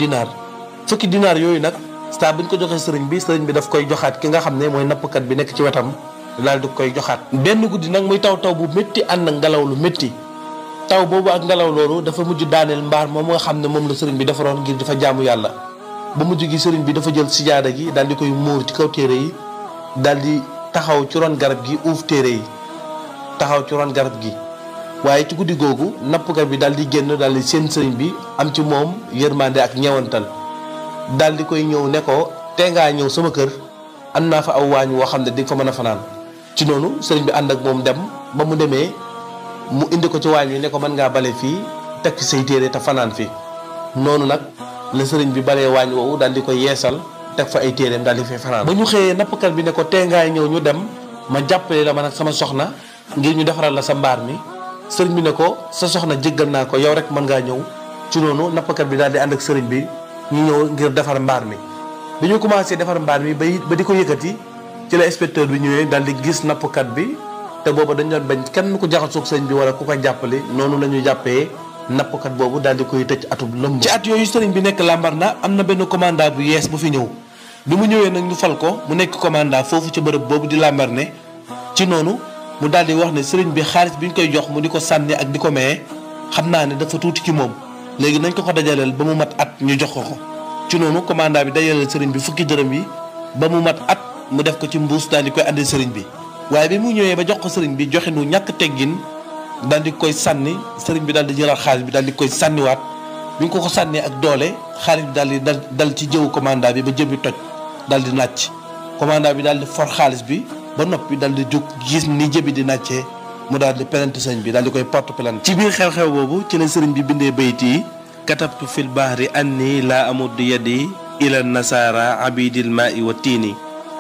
Speaker 1: dinaar yooyu nag saa bu ñu ko joxee sëriñ bi daf koy joxaat ki nga xam ne mooy nappkat bi nekk ci wetam daal di koy joxaat. benn guddi nag muy taw bu métti ànd ak ngelaw lu métti taw boobu ak ngelaw loolu dafa mujj daaneel mbaar moom nga xam ne moom la sëriñ bi defaroon ngir dafa jaamu yàlla ba mujj gi sëriñ bi dafa jël sijaada gi daal di koy muur ci kaw téere yi daal di taxaw ci ron garab gi uuf téere yi taxaw ci ron garab gi. waaye ci guddi googu nappkat bi daal di génn daal di seen sëriñ bi am ci moom yërmande ak ñewantal daal di koy ñëw ne ko tee ngaa ñëw sama kër am naa fa aw waañ woo xam ne di nga fa mën a fanaan. ci noonu sëriñ bi ànd ak moom dem ba mu demee mu indi ko ci waañ wi ne ko mën ngaa bale fii teg ci say téere te fanaan fi noonu nag la sëriñ bi balee waañ woowu daal di koy yeesal teg fa ay téereem daal di fay fanaan. ba ñu xëyee nappkat bi ne ko tee ngaa ñëw ñu dem ma jàppale la man ak sama soxna ngir ñu defaral la sa mbaar mi. sëriñ bi ne ko sa soxna jéggal naa ko yow rek mën ngaa ñëw ci noonu nappkat bi daal di ànd ak sëriñ bi ñu ñëw ngir defar mbaar mi. bi ñu commencé defar mbaar mi ba di ko yëkkati ci la inspecteur bi ñëwee daal di gis nappkat bi te booba dañ doon bañ kenn ku jaxasoog sëriñ bi wala ku ko jàppale noonu la ñu jàppee nappkat boobu daal di koy tëj atub lëmb. ci at yooyu sëriñ bi nekk Lambaréné am na benn commandant bu yees bu fi ñëw bi mu ñëwee nag ñu fal ko mu nekk commandant foofu ci bërëb boobu di Lambaréné ci noonu mu daal di wax ne sëriñ bi xaalis bi ñu koy jox mu di ko sànni ak di ko maye xam naa ne dafa tuuti ci moom léegi nañ ko dajaleel ba mu mat at ñu jox ko ci noonu commandant bi dajaleel sëriñ bi fukki dërëm yi ba mu mat at mu def ko ci mbuus daal di koy andi sëriñ bi. waaye bi mu ñëwee ba jox ko sëriñ bi joxe nu ñàkk teggin daal di koy sànni sëriñ bi daal di jëlaat xaalis bi daal di koy sànniwaat bi ñu ko sànnee ak doole xaalis bi daal di dal ci jëwu commandant bi ba jëb bi toj daal di nàcc commandant bi daal di for xaalis bi. ba noppi daal di jóg gis ni jëbi di nàccee mu daal di plainte sëriñ bi daal di koy porte plainte. ci biir xew-xew boobu ci la sëriñ bi bindee bayt yi katabtu fil bahri anni laa amuddu yadi ila nasara abidil ma'i wa tiini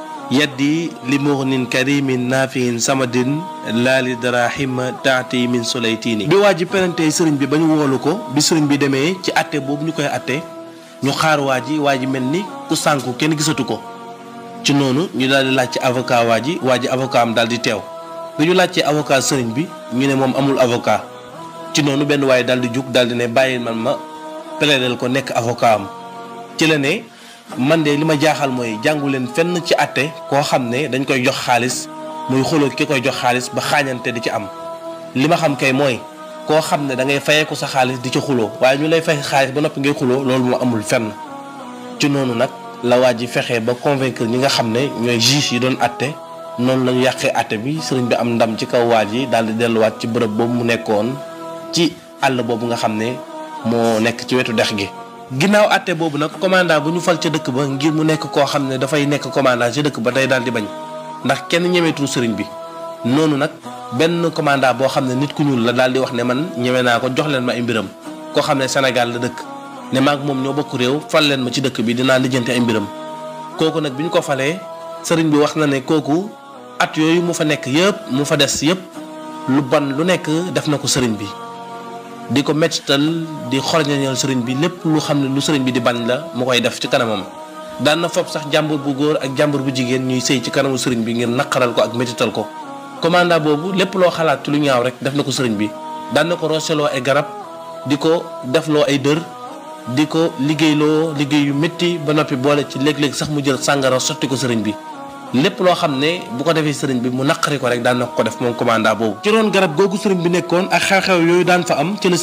Speaker 1: yaddi li mughnin karimin nafihin samadin laa li darahima taati min sulaytini. bi waa ji plainte sëriñ bi ba ñu woolu ko bi sëriñ bi demee ci atte boobu ñu koy atte ñu xaar waa ji mel ni ku sànku kenn gisatu ko ci noonu ñu daal di laaj ci avocat waa ji avocat am daal di teew bi ñu laajtee avocat sëriñ bi ñu ne moom amul avocat ci noonu benn waaye daal di jug daal di ne bàyyi man ma plaidel ko nekk avocat am ci la ne man de li ma jaaxal mooy jàngu leen fenn ci àtte koo xam ne dañ koy jox xaalis muy xuloo ki koy jox xaalis ba xaañante di ci am li ma xam kay mooy koo xam ne da ngay fayee ko sa xaalis di ci xuloo waaye ñu lay fay xaalis ba noppi ngay xuloo loolu moo amul fenn ci noonu nag la waa ji fexe ba convaincre ñi nga xam ne ñooy juge yi doon atte noonu la ñu yàqee atte bi sëriñ bi am ndam ci kaw waa ji daal di delluwaat ci bërëb boobu mu nekkoon ci àll boobu nga xam ne moo nekk ci wetu dex gi. ginnaaw atte boobu nag commandant bu ñu fal ca dëkk ba ngir mu nekk koo xam ne dafay nekk commandant ca dëkk ba day daal di bañ ndax kenn ñemeetul sëriñ bi noonu nag benn commandant boo xam ne nit ku ñuul la daal di wax ne man ñeme naa ko jox leen ma ay mbiram koo xam ne Sénégal la dëkk. ne maag moom ñoo bokk réew fal leen ma ci dëkk bi dinaa lijjanti ay mbiram kooku nag bi ñu ko falee sëriñ bi wax na ne kooku at yooyu mu fa nekk yëpp mu fa des yëpp lu bon lu nekk def na ko sëriñ bi
Speaker 3: di ko mettital di xorñañal sëriñ bi lépp lu xam ne lu sëriñ bi di bañ la mu koy def ci kanamam. daan na fopp sax jàmbur bu góor ak jàmbur bu jigéen ñuy sëy ci kanamu sëriñ bi ngir naqaral ko ak mettital ko. commandant boobu lépp loo xalaat ci lu ñaaw rek def na ko sëriñ bi daan na ko roseloo ay garab di ko defloo ay dër di ko liggéeyloo liggéey yu métti ba noppi boole ci léeg-léeg sax mu jël sàngara sotti ko sëriñ bi. lépp loo xam ne bu ko defee sëriñ bi mu naqari ko rek daan na ko def moom commandant boobu. ci roon garab googu sëriñ bi nekkoon ak xew-xew yooyu daan fa am ci la